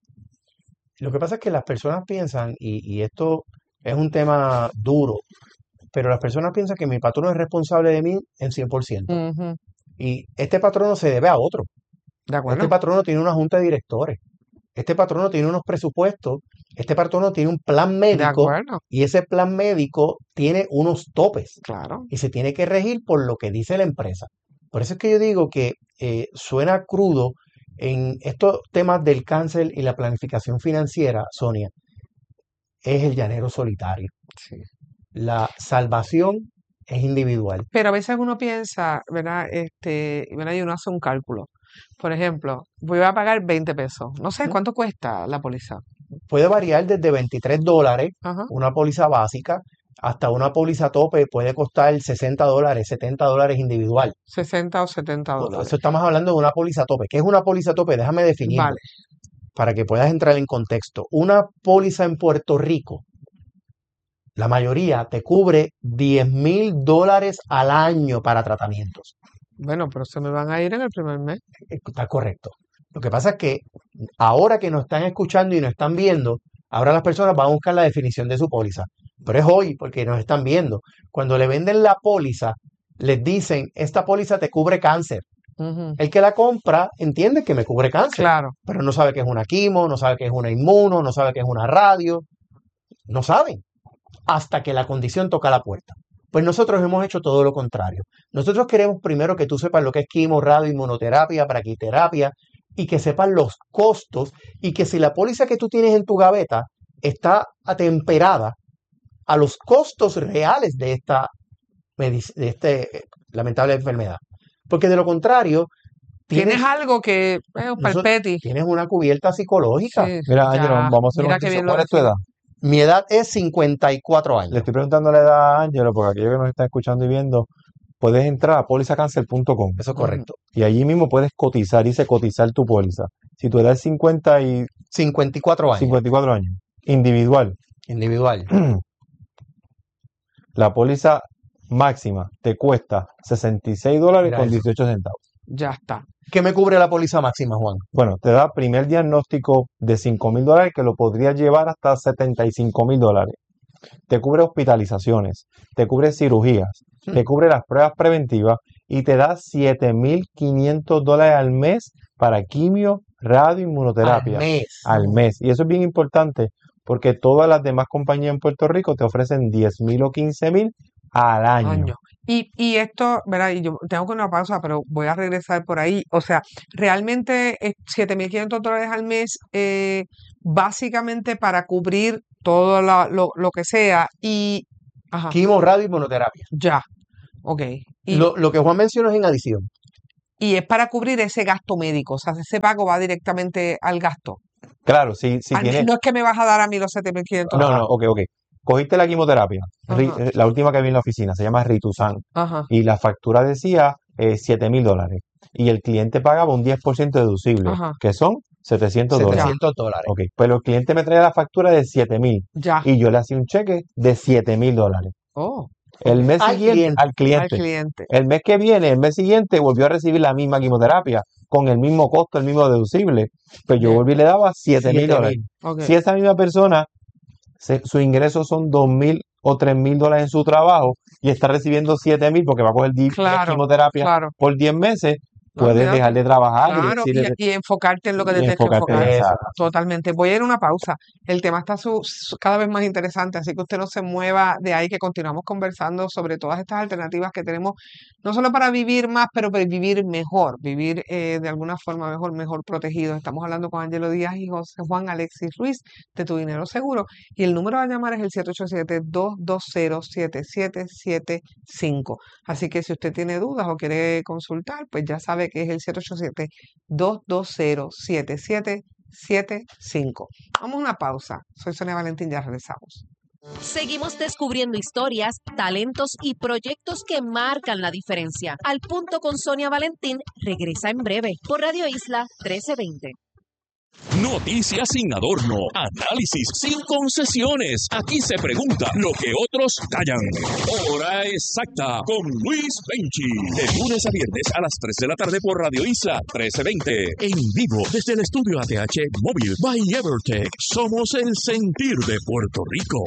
Lo que pasa es que las personas piensan, y esto es un tema duro, pero las personas piensan que mi patrón es responsable de mí en 100%. Ujú, Y este patrono se debe a otro. ¿de Este acuerdo? patrono tiene una junta de directores. Este patrono tiene unos presupuestos. Este patrono tiene un plan De médico acuerdo, y ese plan médico tiene unos topes claro. y se tiene que regir por lo que dice la empresa. Por eso es que yo digo que suena crudo en estos temas del cáncer y la planificación financiera, Sonia, es el llanero solitario. Sí. La salvación es individual. Pero a veces uno piensa, ¿verdad? ¿Verdad? Y uno hace un cálculo. Por ejemplo, voy a pagar 20 pesos. No sé cuánto cuesta la póliza. Puede variar desde $23, Ajá. una póliza básica, hasta una póliza tope puede costar $60, $70 individual. 60 o 70 dólares. Eso estamos hablando de una póliza tope. ¿Qué es una póliza tope? Déjame definirlo Vale. para que puedas entrar en contexto. Una póliza en Puerto Rico, la mayoría te cubre $10,000 al año para tratamientos. Bueno, pero se me van a ir en el primer mes. Está correcto. Lo que pasa es que ahora que nos están escuchando y nos están viendo, ahora las personas van a buscar la definición de su póliza. Pero es hoy porque nos están viendo. Cuando le venden la póliza, les dicen, esta póliza te cubre cáncer. Ujú, El que la compra entiende que me cubre cáncer, claro. pero no sabe que es una quimo, no sabe que es una inmuno, no sabe que es una radio. No saben hasta que la condición toca la puerta. Pues nosotros hemos hecho todo lo contrario. Nosotros queremos primero que tú sepas lo que es quimo, radio, inmunoterapia, braquiterapia, y que sepas los costos, y que si la póliza que tú tienes en tu gaveta está atemperada a los costos reales de esta lamentable enfermedad. Porque de lo contrario, Tienes algo que palpeti. tienes una cubierta psicológica. Sí, mira, Ángelo, ya. vamos a hacer un Mira qué ejercicio. bien lo ¿Cuál es tu edad? Mi edad es 54 Le años. estoy preguntando la edad a Ángelo, porque aquellos que nos están escuchando y viendo, puedes entrar a pólizacancel.com Eso es correcto. y allí mismo puedes cotizar, dice cotizar tu póliza. Si tu edad es 50 y 54 años. 54 años, individual, Individual. la póliza máxima te cuesta $66 Mira con eso. 18 centavos. Ya está. ¿Qué me cubre la póliza máxima, Juan? Bueno, te da primer diagnóstico de $5,000 que lo podrías llevar hasta $75,000. Te cubre hospitalizaciones, te cubre cirugías, te cubre las pruebas preventivas y te da $7,500 al mes para quimio, radio, inmunoterapia. Al mes. Y eso es bien importante porque todas las demás compañías en Puerto Rico te ofrecen $10,000 o $15,000 al año. Año. Y esto, ¿verdad? Y yo tengo que una pausa, pero voy a regresar por ahí. O sea, realmente $7,500 al mes, básicamente para cubrir todo lo que sea. Y, ajá, Quimo, radio y monoterapia. ya, ok. Y, Lo que Juan mencionó es en adición. y es para cubrir ese gasto médico. O sea, ese pago va directamente al gasto. Claro, si tienes... No es que me vas a dar a mí los 7,500. No, no, ok. Cogiste la quimioterapia, Ajá, la última que vi en la oficina, se llama Rituxan, ajá, y la factura decía $7,000. Y el cliente pagaba un 10% deducible, ajá, que son $700. ya, $700. Ok, pero el cliente me traía la factura de 7,000 ya. y yo le hacía un cheque de $7,000. Oh, El ok. mes Al siguiente, cliente. al Al cliente. cliente. El mes que viene, el mes siguiente, volvió a recibir la misma quimioterapia con el mismo costo, el mismo deducible. Pues yo Bien, volví y le daba $7,000. 7,000. ok. Si esa misma persona, su ingreso son $2,000 o $3,000 en su trabajo y está recibiendo 7,000 porque va a coger 10 Claro, quimioterapia claro. por 10 meses, No, puedes dejar olvídate. de trabajar Claro, y enfocarte en lo que te y tienes que enfocarte en enfocar. esa. Eso. Totalmente. Voy a ir a una pausa. El tema está cada vez más interesante, así que usted no se mueva de ahí, que continuamos conversando sobre todas estas alternativas que tenemos, no solo para vivir más, pero para vivir mejor, vivir de alguna forma mejor protegidos. Estamos hablando con Ángelo Díaz y José Juan Alexis Ruiz de Tu Dinero Seguro, y el número a llamar es el 787-220-7775. Así que si usted tiene dudas o quiere consultar, pues ya sabe que es el 787-220-7775. Vamos a una pausa. Soy Sonia Valentín, ya regresamos. Seguimos descubriendo historias, talentos y proyectos que marcan la diferencia. Al Punto con Sonia Valentín regresa en breve por Radio Isla 1320. Noticias sin adorno, análisis sin concesiones. Aquí se pregunta lo que otros callan. Hora exacta con Luis Benchi. De lunes a viernes a las 3 de la tarde por Radio Isla 1320. En vivo desde el estudio ATH Móvil by Evertech. Somos el sentir de Puerto Rico.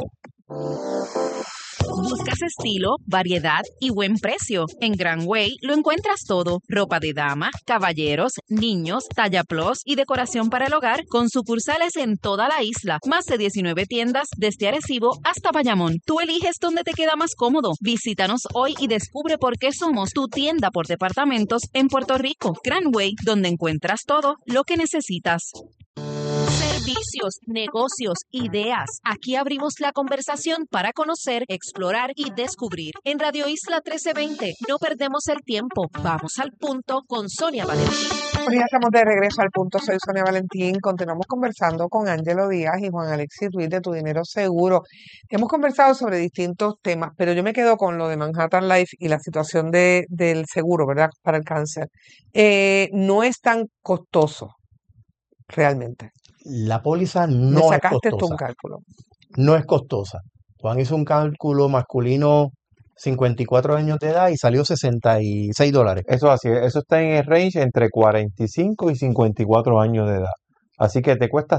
¿Buscas estilo, variedad y buen precio? En Grand Way lo encuentras todo. Ropa de dama, caballeros, niños, talla plus y decoración para el hogar con sucursales en toda la isla. Más de 19 tiendas desde Arecibo hasta Bayamón. Tú eliges dónde te queda más cómodo. Visítanos hoy y descubre por qué somos tu tienda por departamentos en Puerto Rico. Grand Way, donde encuentras todo lo que necesitas. Servicios, negocios, ideas. Aquí abrimos la conversación para conocer, explorar y descubrir. En Radio Isla 1320 no perdemos el tiempo. Vamos al punto con Sonia Valentín. Bueno, ya estamos de regreso al punto. Soy Sonia Valentín. Continuamos conversando con Ángelo Díaz y Juan Alexis Ruiz de Tu Dinero Seguro. Hemos conversado sobre distintos temas, pero yo me quedo con lo de Manhattan Life y la situación del seguro, ¿verdad? Para el cáncer. No es tan costoso, realmente. La póliza Me no es sacaste tú un costosa. cálculo. No es costosa. Juan hizo un cálculo masculino 54 años de edad y salió $66. Eso así, eso está en el range entre 45 y 54 años de edad. Así que te cuesta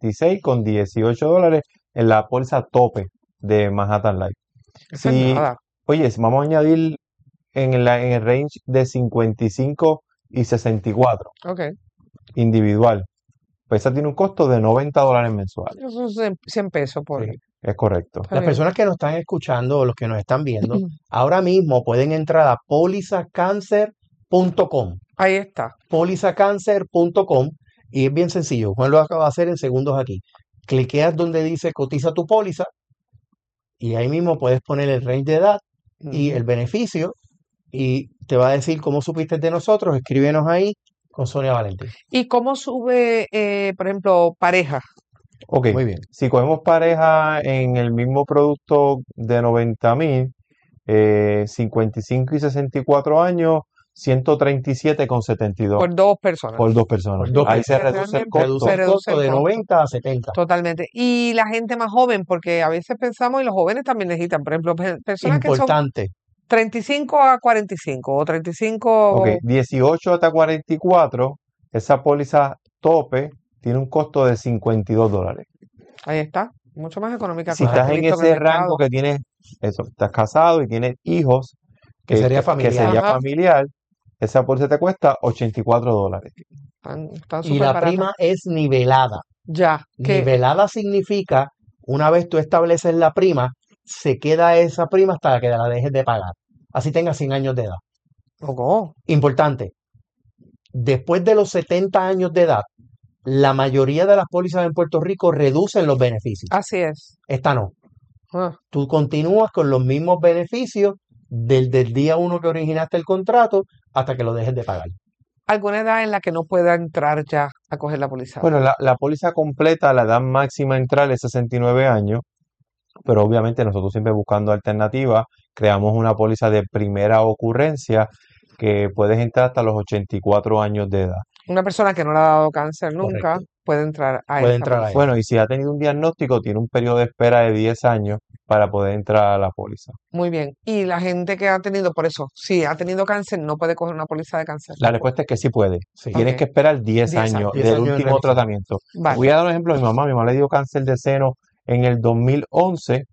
$66,18 en la póliza tope de Manhattan Life. Eso es Si, nada. oye, si vamos a añadir en el range de 55 y 64 Ok. individual, pues esa tiene un costo de $90 mensuales. Eso son 100 pesos por... Sí. Es correcto. Está Las bien. personas que nos están escuchando o los que nos están viendo, ahora mismo pueden entrar a polizacancer.com. Ahí está. Polizacancer.com y es bien sencillo. Juan lo acaba de hacer en segundos aquí. Cliqueas donde dice cotiza tu póliza y ahí mismo puedes poner el range de edad y el beneficio y te va a decir cómo supiste de nosotros. Escríbenos ahí con Sonia Valentín. ¿Y cómo sube, por ejemplo, pareja? Ok, Muy bien. si cogemos pareja en el mismo producto de 90,000, 55 y 64 años, 137,72 Por dos personas. por dos personas. Por dos Ahí se personas. reduce el Realmente costo. Reduce se el reduce costo el de costo. 90 a 70. Totalmente. Y la gente más joven, porque a veces pensamos, y los jóvenes también necesitan, por ejemplo, personas que son Importante. 35 a 45 o 35... Ok, 18 hasta 44, esa póliza tope tiene un costo de $52. Ahí está. Mucho más económica Si que estás he en visto ese el mercado. rango que tienes, eso, estás casado y tienes hijos, Que sería que familiar. sería Ajá. familiar, esa póliza te cuesta $84. Están Y súper la baratas. prima es nivelada. Ya. Que, Nivelada significa, una vez tú estableces la prima, se queda esa prima hasta que la dejes de pagar. Así tengas 100 años de edad. Oh, Importante, después de los 70 años de edad, la mayoría de las pólizas en Puerto Rico reducen los beneficios. así es. Esta no. Ah, Tú continúas con los mismos beneficios desde el día 1 que originaste el contrato hasta que lo dejes de pagar. ¿Alguna edad en la que no pueda entrar ya a coger la póliza? Bueno, la póliza completa, la edad máxima a entrar es 69 años, pero obviamente nosotros siempre buscando alternativas, creamos una póliza de primera ocurrencia que puedes entrar hasta los 84 años de edad. Una persona que no le ha dado cáncer nunca Correcto. puede entrar a Puede esta entrar póliza. ahí. Bueno, y si ha tenido un diagnóstico, tiene un periodo de espera de 10 años para poder entrar a la póliza. Muy bien. Y la gente que ha tenido, por eso, si ha tenido cáncer, no puede coger una póliza de cáncer. La respuesta es que sí puede. Sí. Tienes Ok. que esperar 10 10 años años. 10 del años de último revisión. tratamiento. Vale. Voy a dar un ejemplo de mi mamá. Mi mamá le dio cáncer de seno en el 2011.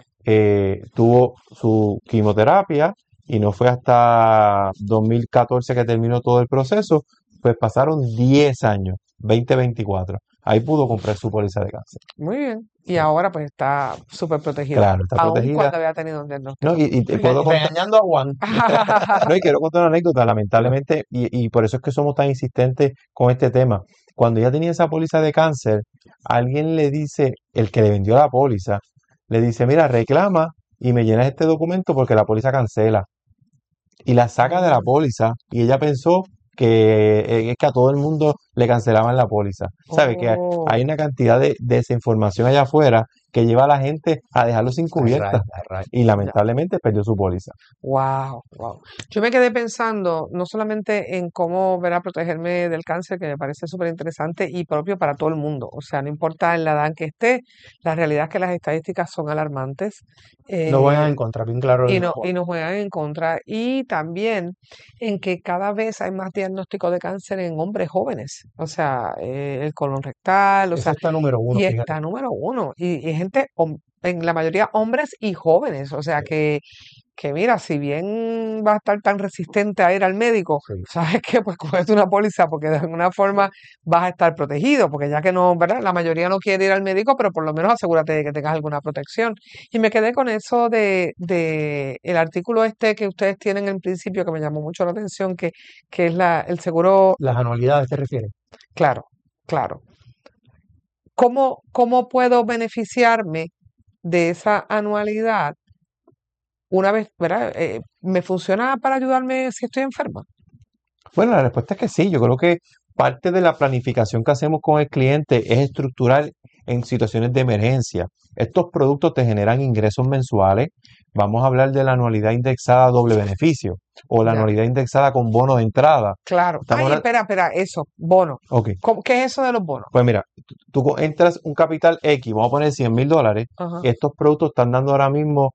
Tuvo su quimioterapia y no fue hasta 2014 que terminó todo el proceso. Pues pasaron 10 años, 2024. Ahí pudo comprar su póliza de cáncer. Muy bien. Y Sí. ahora pues está súper protegida. Claro, está Aun protegida. cuando había tenido un No, diagnóstico. y te puedo contar, Regañando a Juan. no, y quiero contar una anécdota, lamentablemente, y por eso es que somos tan insistentes con este tema. Cuando ella tenía esa póliza de cáncer, alguien le dice, el que le vendió la póliza, le dice, mira, reclama y me llenas este documento porque la póliza cancela. Y la saca de la póliza y ella pensó que es que a todo el mundo le cancelaban la póliza. ¿Sabe? Que Oh, hay una cantidad de desinformación allá afuera que lleva a la gente a dejarlo sin Ay, cubierta rayos, rayos. y lamentablemente perdió su póliza. wow, wow. Yo me quedé pensando no solamente en cómo ver a protegerme del cáncer, que me parece súper interesante y propio para todo el mundo. O sea, no importa en la edad en que esté, la realidad es que las estadísticas son alarmantes. No voy a eh, encontrar bien claro y, el no, y nos juegan en contra. Y también en que cada vez hay más diagnósticos de cáncer en hombres jóvenes. O sea, el colon rectal, o Eso sea, está número 1, y fíjate. está número uno. Y gente, en la mayoría hombres y jóvenes. O sea, que mira, si bien va a estar tan resistente a ir al médico, Sí. ¿sabes qué? Pues cógete una póliza porque de alguna forma vas a estar protegido, porque ya que no, ¿verdad? La mayoría no quiere ir al médico, pero por lo menos asegúrate de que tengas alguna protección. Y me quedé con eso de el artículo este que ustedes tienen en principio, que me llamó mucho la atención, que es el seguro, Las anualidades te refieres. claro, claro. ¿Cómo puedo beneficiarme de esa anualidad una vez, ¿verdad? ¿Me funciona para ayudarme si estoy enferma? Bueno, la respuesta es que sí. Yo creo que parte de la planificación que hacemos con el cliente es estructural en situaciones de emergencia. Estos productos te generan ingresos mensuales. Vamos a hablar de la anualidad indexada doble beneficio o la Ya, anualidad indexada con bono de entrada. claro. Estamos Ay, hablando... espera, eso, bono. Ok, ¿Qué es eso de los bonos? pues mira, tú entras un capital X, vamos a poner $100,000. Ajá. Estos productos están dando ahora mismo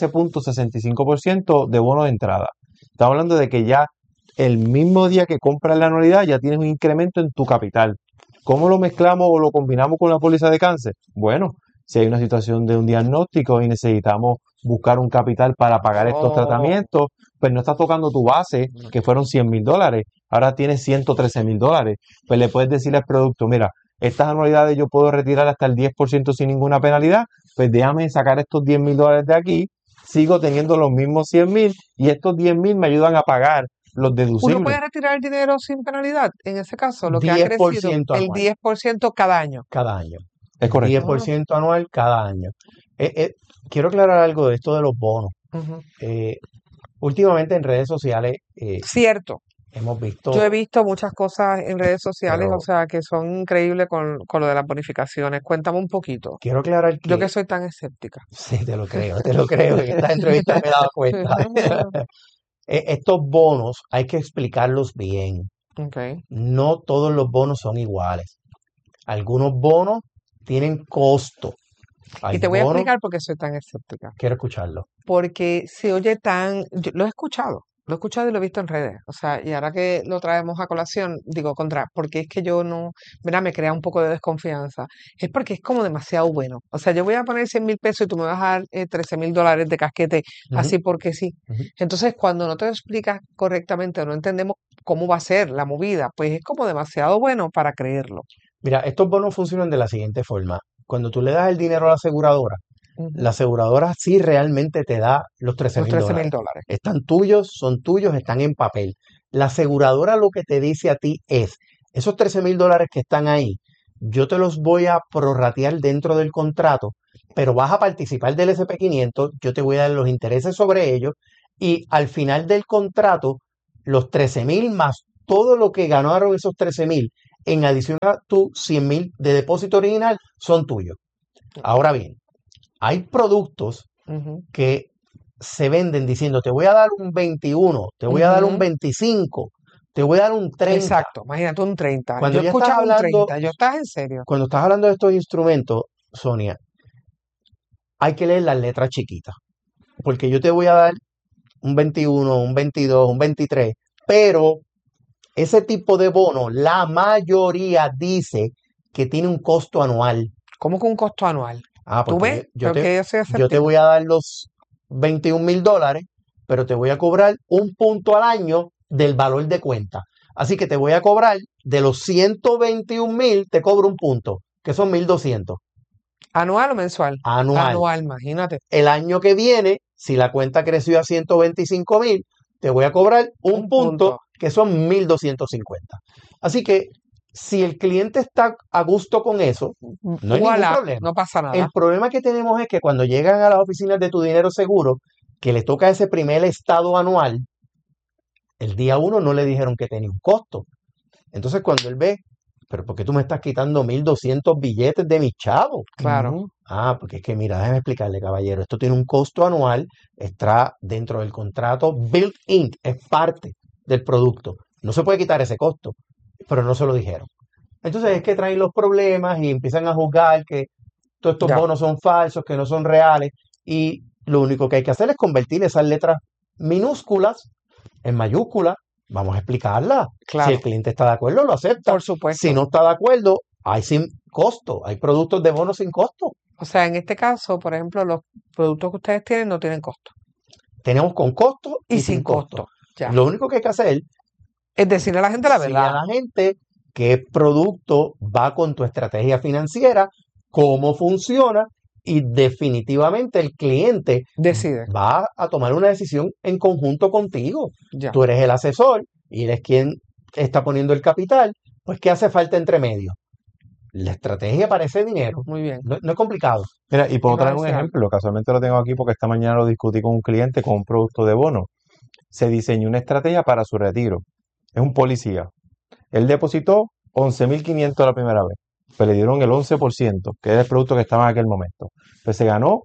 13.65% de bono de entrada. Estamos hablando de que ya el mismo día que compras la anualidad ya tienes un incremento en tu capital. ¿Cómo lo mezclamos o lo combinamos con la póliza de cáncer? Bueno, si hay una situación de un diagnóstico y necesitamos buscar un capital para pagar estos Oh, tratamientos, pues no estás tocando tu base, que fueron $100,000. Ahora tienes $113,000. Pues le puedes decir al producto, mira, estas anualidades yo puedo retirar hasta el 10% sin ninguna penalidad, pues déjame sacar estos $10,000 de aquí, sigo teniendo los mismos 100,000 y estos 10,000 me ayudan a pagar los ¿uno deducibles puede retirar el dinero sin penalidad? En ese caso, lo que ha crecido, 10% el anual 10% cada año. cada año. es correcto. 10% anual cada año. Quiero aclarar algo de esto de los bonos. Ujú. Últimamente en redes sociales Cierto. hemos Yo he visto, visto muchas cosas en redes sociales, o pero sea, que son increíbles con lo de las bonificaciones. Cuéntame un poquito. quiero aclarar Yo que que, soy tan escéptica. sí, te lo creo, en estas entrevistas me he dado cuenta. Estos bonos hay que explicarlos bien. Ok. No todos los bonos son iguales. Algunos bonos tienen costo. Y Hay te voy a bonos, explicar por qué soy tan escéptica. quiero escucharlo. Porque se oye lo he escuchado y lo he visto en redes. O sea, y ahora que lo traemos a colación, digo, porque es que yo no, mira, me crea un poco de desconfianza. Es porque es como demasiado bueno. O sea, yo voy a poner 100,000 pesos y tú me vas a dar $13,000 de casquete, Ujú, así porque sí. ujú. Entonces, cuando no te lo explicas correctamente o no entendemos cómo va a ser la movida, pues es como demasiado bueno para creerlo. Mira, estos bonos funcionan de la siguiente forma. Cuando tú le das el dinero a la aseguradora, Ujú. la aseguradora sí realmente te da los 13 Los mil 13 dólares. mil dólares. Están tuyos, son tuyos, están en papel. La aseguradora lo que te dice a ti es, esos 13 mil dólares que están ahí, yo te los voy a prorratear dentro del contrato, pero vas a participar del SP500, yo te voy a dar los intereses sobre ellos y al final del contrato, los 13 mil más todo lo que ganaron esos 13 mil, en adición a tus 100 mil de depósito original, son tuyos. Ahora bien, hay productos Ujú. que se venden diciendo, te voy a dar un 21, te voy a dar un Ujú. 25, te voy a dar un 30. Exacto, imagínate un 30. Cuando Yo ya estás escuchaba un hablando, 30. ¿Yo estás en serio? cuando estás hablando de estos instrumentos, Sonia, hay que leer las letras chiquitas, porque yo te voy a dar un 21, un 22, un 23, pero ese tipo de bono, la mayoría dice que tiene un costo anual. ¿Cómo que un costo anual? Ah, ¿Tú porque ves? Pero que yo soy yo te escéptica. voy a dar los 21 mil dólares, pero te voy a cobrar un punto al año del valor de cuenta. Así que te voy a cobrar de los 121 mil, te cobro un punto, que son 1,200 ¿Anual o mensual? anual. Anual, imagínate. El año que viene, si la cuenta creció a 125 mil, te voy a cobrar un Un punto, punto. que son 1,250. Así que si el cliente está a gusto con eso, no hay ningún Voilà, problema. no pasa El nada. problema que tenemos es que cuando llegan a las oficinas de Tu Dinero Seguro, que le toca ese primer estado anual, el día 1 no le dijeron que tenía un costo. Entonces cuando él ve, pero ¿por qué tú me estás quitando 1,200 billetes de mis chavos? Claro. Ujú. Ah, porque es que mira, déjeme explicarle, caballero, esto tiene un costo anual, está dentro del contrato built-in, es parte del producto. No se puede quitar ese costo, pero no se lo dijeron. Entonces es que traen los problemas y empiezan a juzgar que todos estos Ya. bonos son falsos, que no son reales, y lo único que hay que hacer es convertir esas letras minúsculas en mayúsculas. Vamos a explicarla. Si Claro. el cliente está de acuerdo, lo acepta. Por supuesto. Si no está de acuerdo, hay sin costo, hay productos de bonos sin costo. O sea, en este caso, por ejemplo, los productos que ustedes tienen no tienen costo. Tenemos con costo Y y sin sin costo. costo. Ya. Lo único que hay que hacer Es decirle a la gente la es decirle verdad. a la gente qué producto va con tu estrategia financiera, cómo funciona y definitivamente el cliente Decide. va a tomar una decisión en conjunto contigo. Ya. Tú eres el asesor y eres quien está poniendo el capital, pues ¿qué hace falta entre medio? La estrategia para ese dinero. Muy bien. No es complicado. Mira, y puedo Iba a traer un decir algo. ejemplo, casualmente lo tengo aquí porque esta mañana lo discutí con un cliente con un producto de bono. Se diseñó una estrategia para su retiro. Es un policía. Él depositó 11.500 la primera vez. Pues le dieron el 11%, que era el producto que estaba en aquel momento. Pues se ganó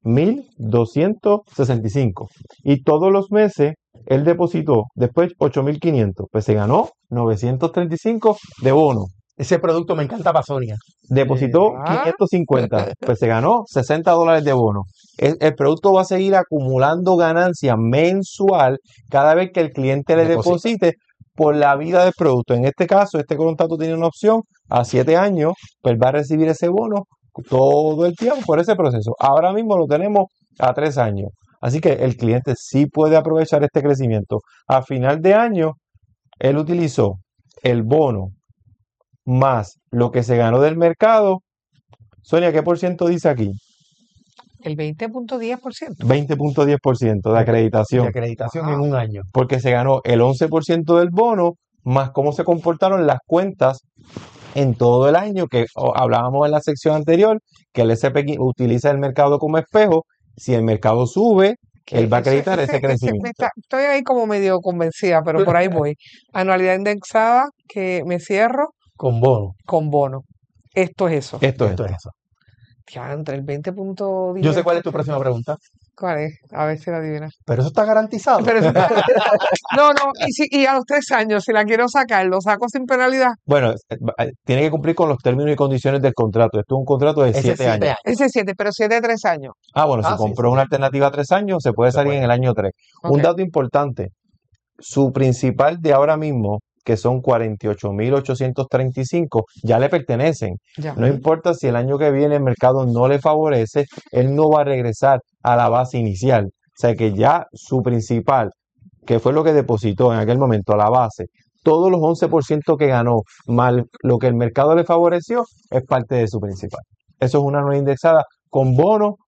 1.265. Y todos los meses él depositó después 8.500. Pues se ganó 935 de bono. Ese producto me encanta para Sonia. Depositó Ah. 550, pues se ganó $60 de bono. El producto va a seguir acumulando ganancia mensual cada vez que el cliente le deposite por la vida del producto. En este caso, este contrato tiene una opción a 7 años, pues va a recibir ese bono todo el tiempo por ese proceso. Ahora mismo lo tenemos a 3 años. Así que el cliente sí puede aprovechar este crecimiento. A final de año, él utilizó el bono más lo que se ganó del mercado. Sonia, ¿qué por ciento dice aquí? El 20.10%. 20.10% de acreditación. De acreditación Wow. en un año. Porque se ganó el 11% del bono, más cómo se comportaron las cuentas en todo el año, que hablábamos en la sección anterior, que el SP utiliza el mercado como espejo. Si el mercado sube, él va a acreditar ese crecimiento. Estoy ahí como medio convencida, pero por ahí voy. Anualidad indexada, que me cierro Con bono. con bono. Esto es eso. Esto es Esto es eso. Ya, entre el 20.10. Yo sé cuál es tu próxima pregunta, ¿Cuál es? A ver si la adivinas. pero eso está garantizado. Pero eso está- No, y a los 3 años, si la quiero sacar, lo saco sin penalidad. Bueno, tiene que cumplir con los términos y condiciones del contrato. Esto es un contrato de Ese 7 7 años. años. Ese 7, pero 7 de 3 años. Ah, bueno, si Ah, sí, compró sí. una alternativa a 3 años, se puede Se salir puede. en el año 3. Un Ok. dato importante, su principal de ahora mismo, que son 48.835, ya le pertenecen. Ya. No importa si el año que viene el mercado no le favorece, él no va a regresar a la base inicial. O sea que ya su principal, que fue lo que depositó en aquel momento a la base, todos los 11% que ganó, más lo que el mercado le favoreció, es parte de su principal. Eso es una nueva indexada con bono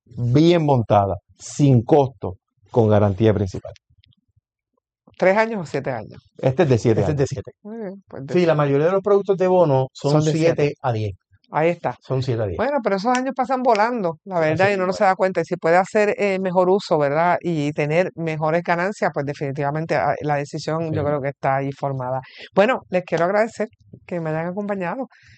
bien montada, sin costo, con garantía principal. 3 años o 7 años. Este es de 7 Este es de años. 7. Muy bien, pues Sí, la mayoría de los productos de bono son Son de 7 a 10. ahí está. Son 7 a 10. Bueno, pero esos años pasan volando, la verdad, Así y uno no es. se da cuenta. Y si puede hacer mejor uso, ¿verdad? Y tener mejores ganancias, pues definitivamente la decisión yo Sí. creo que está ahí formada. Bueno, les quiero agradecer que me hayan acompañado.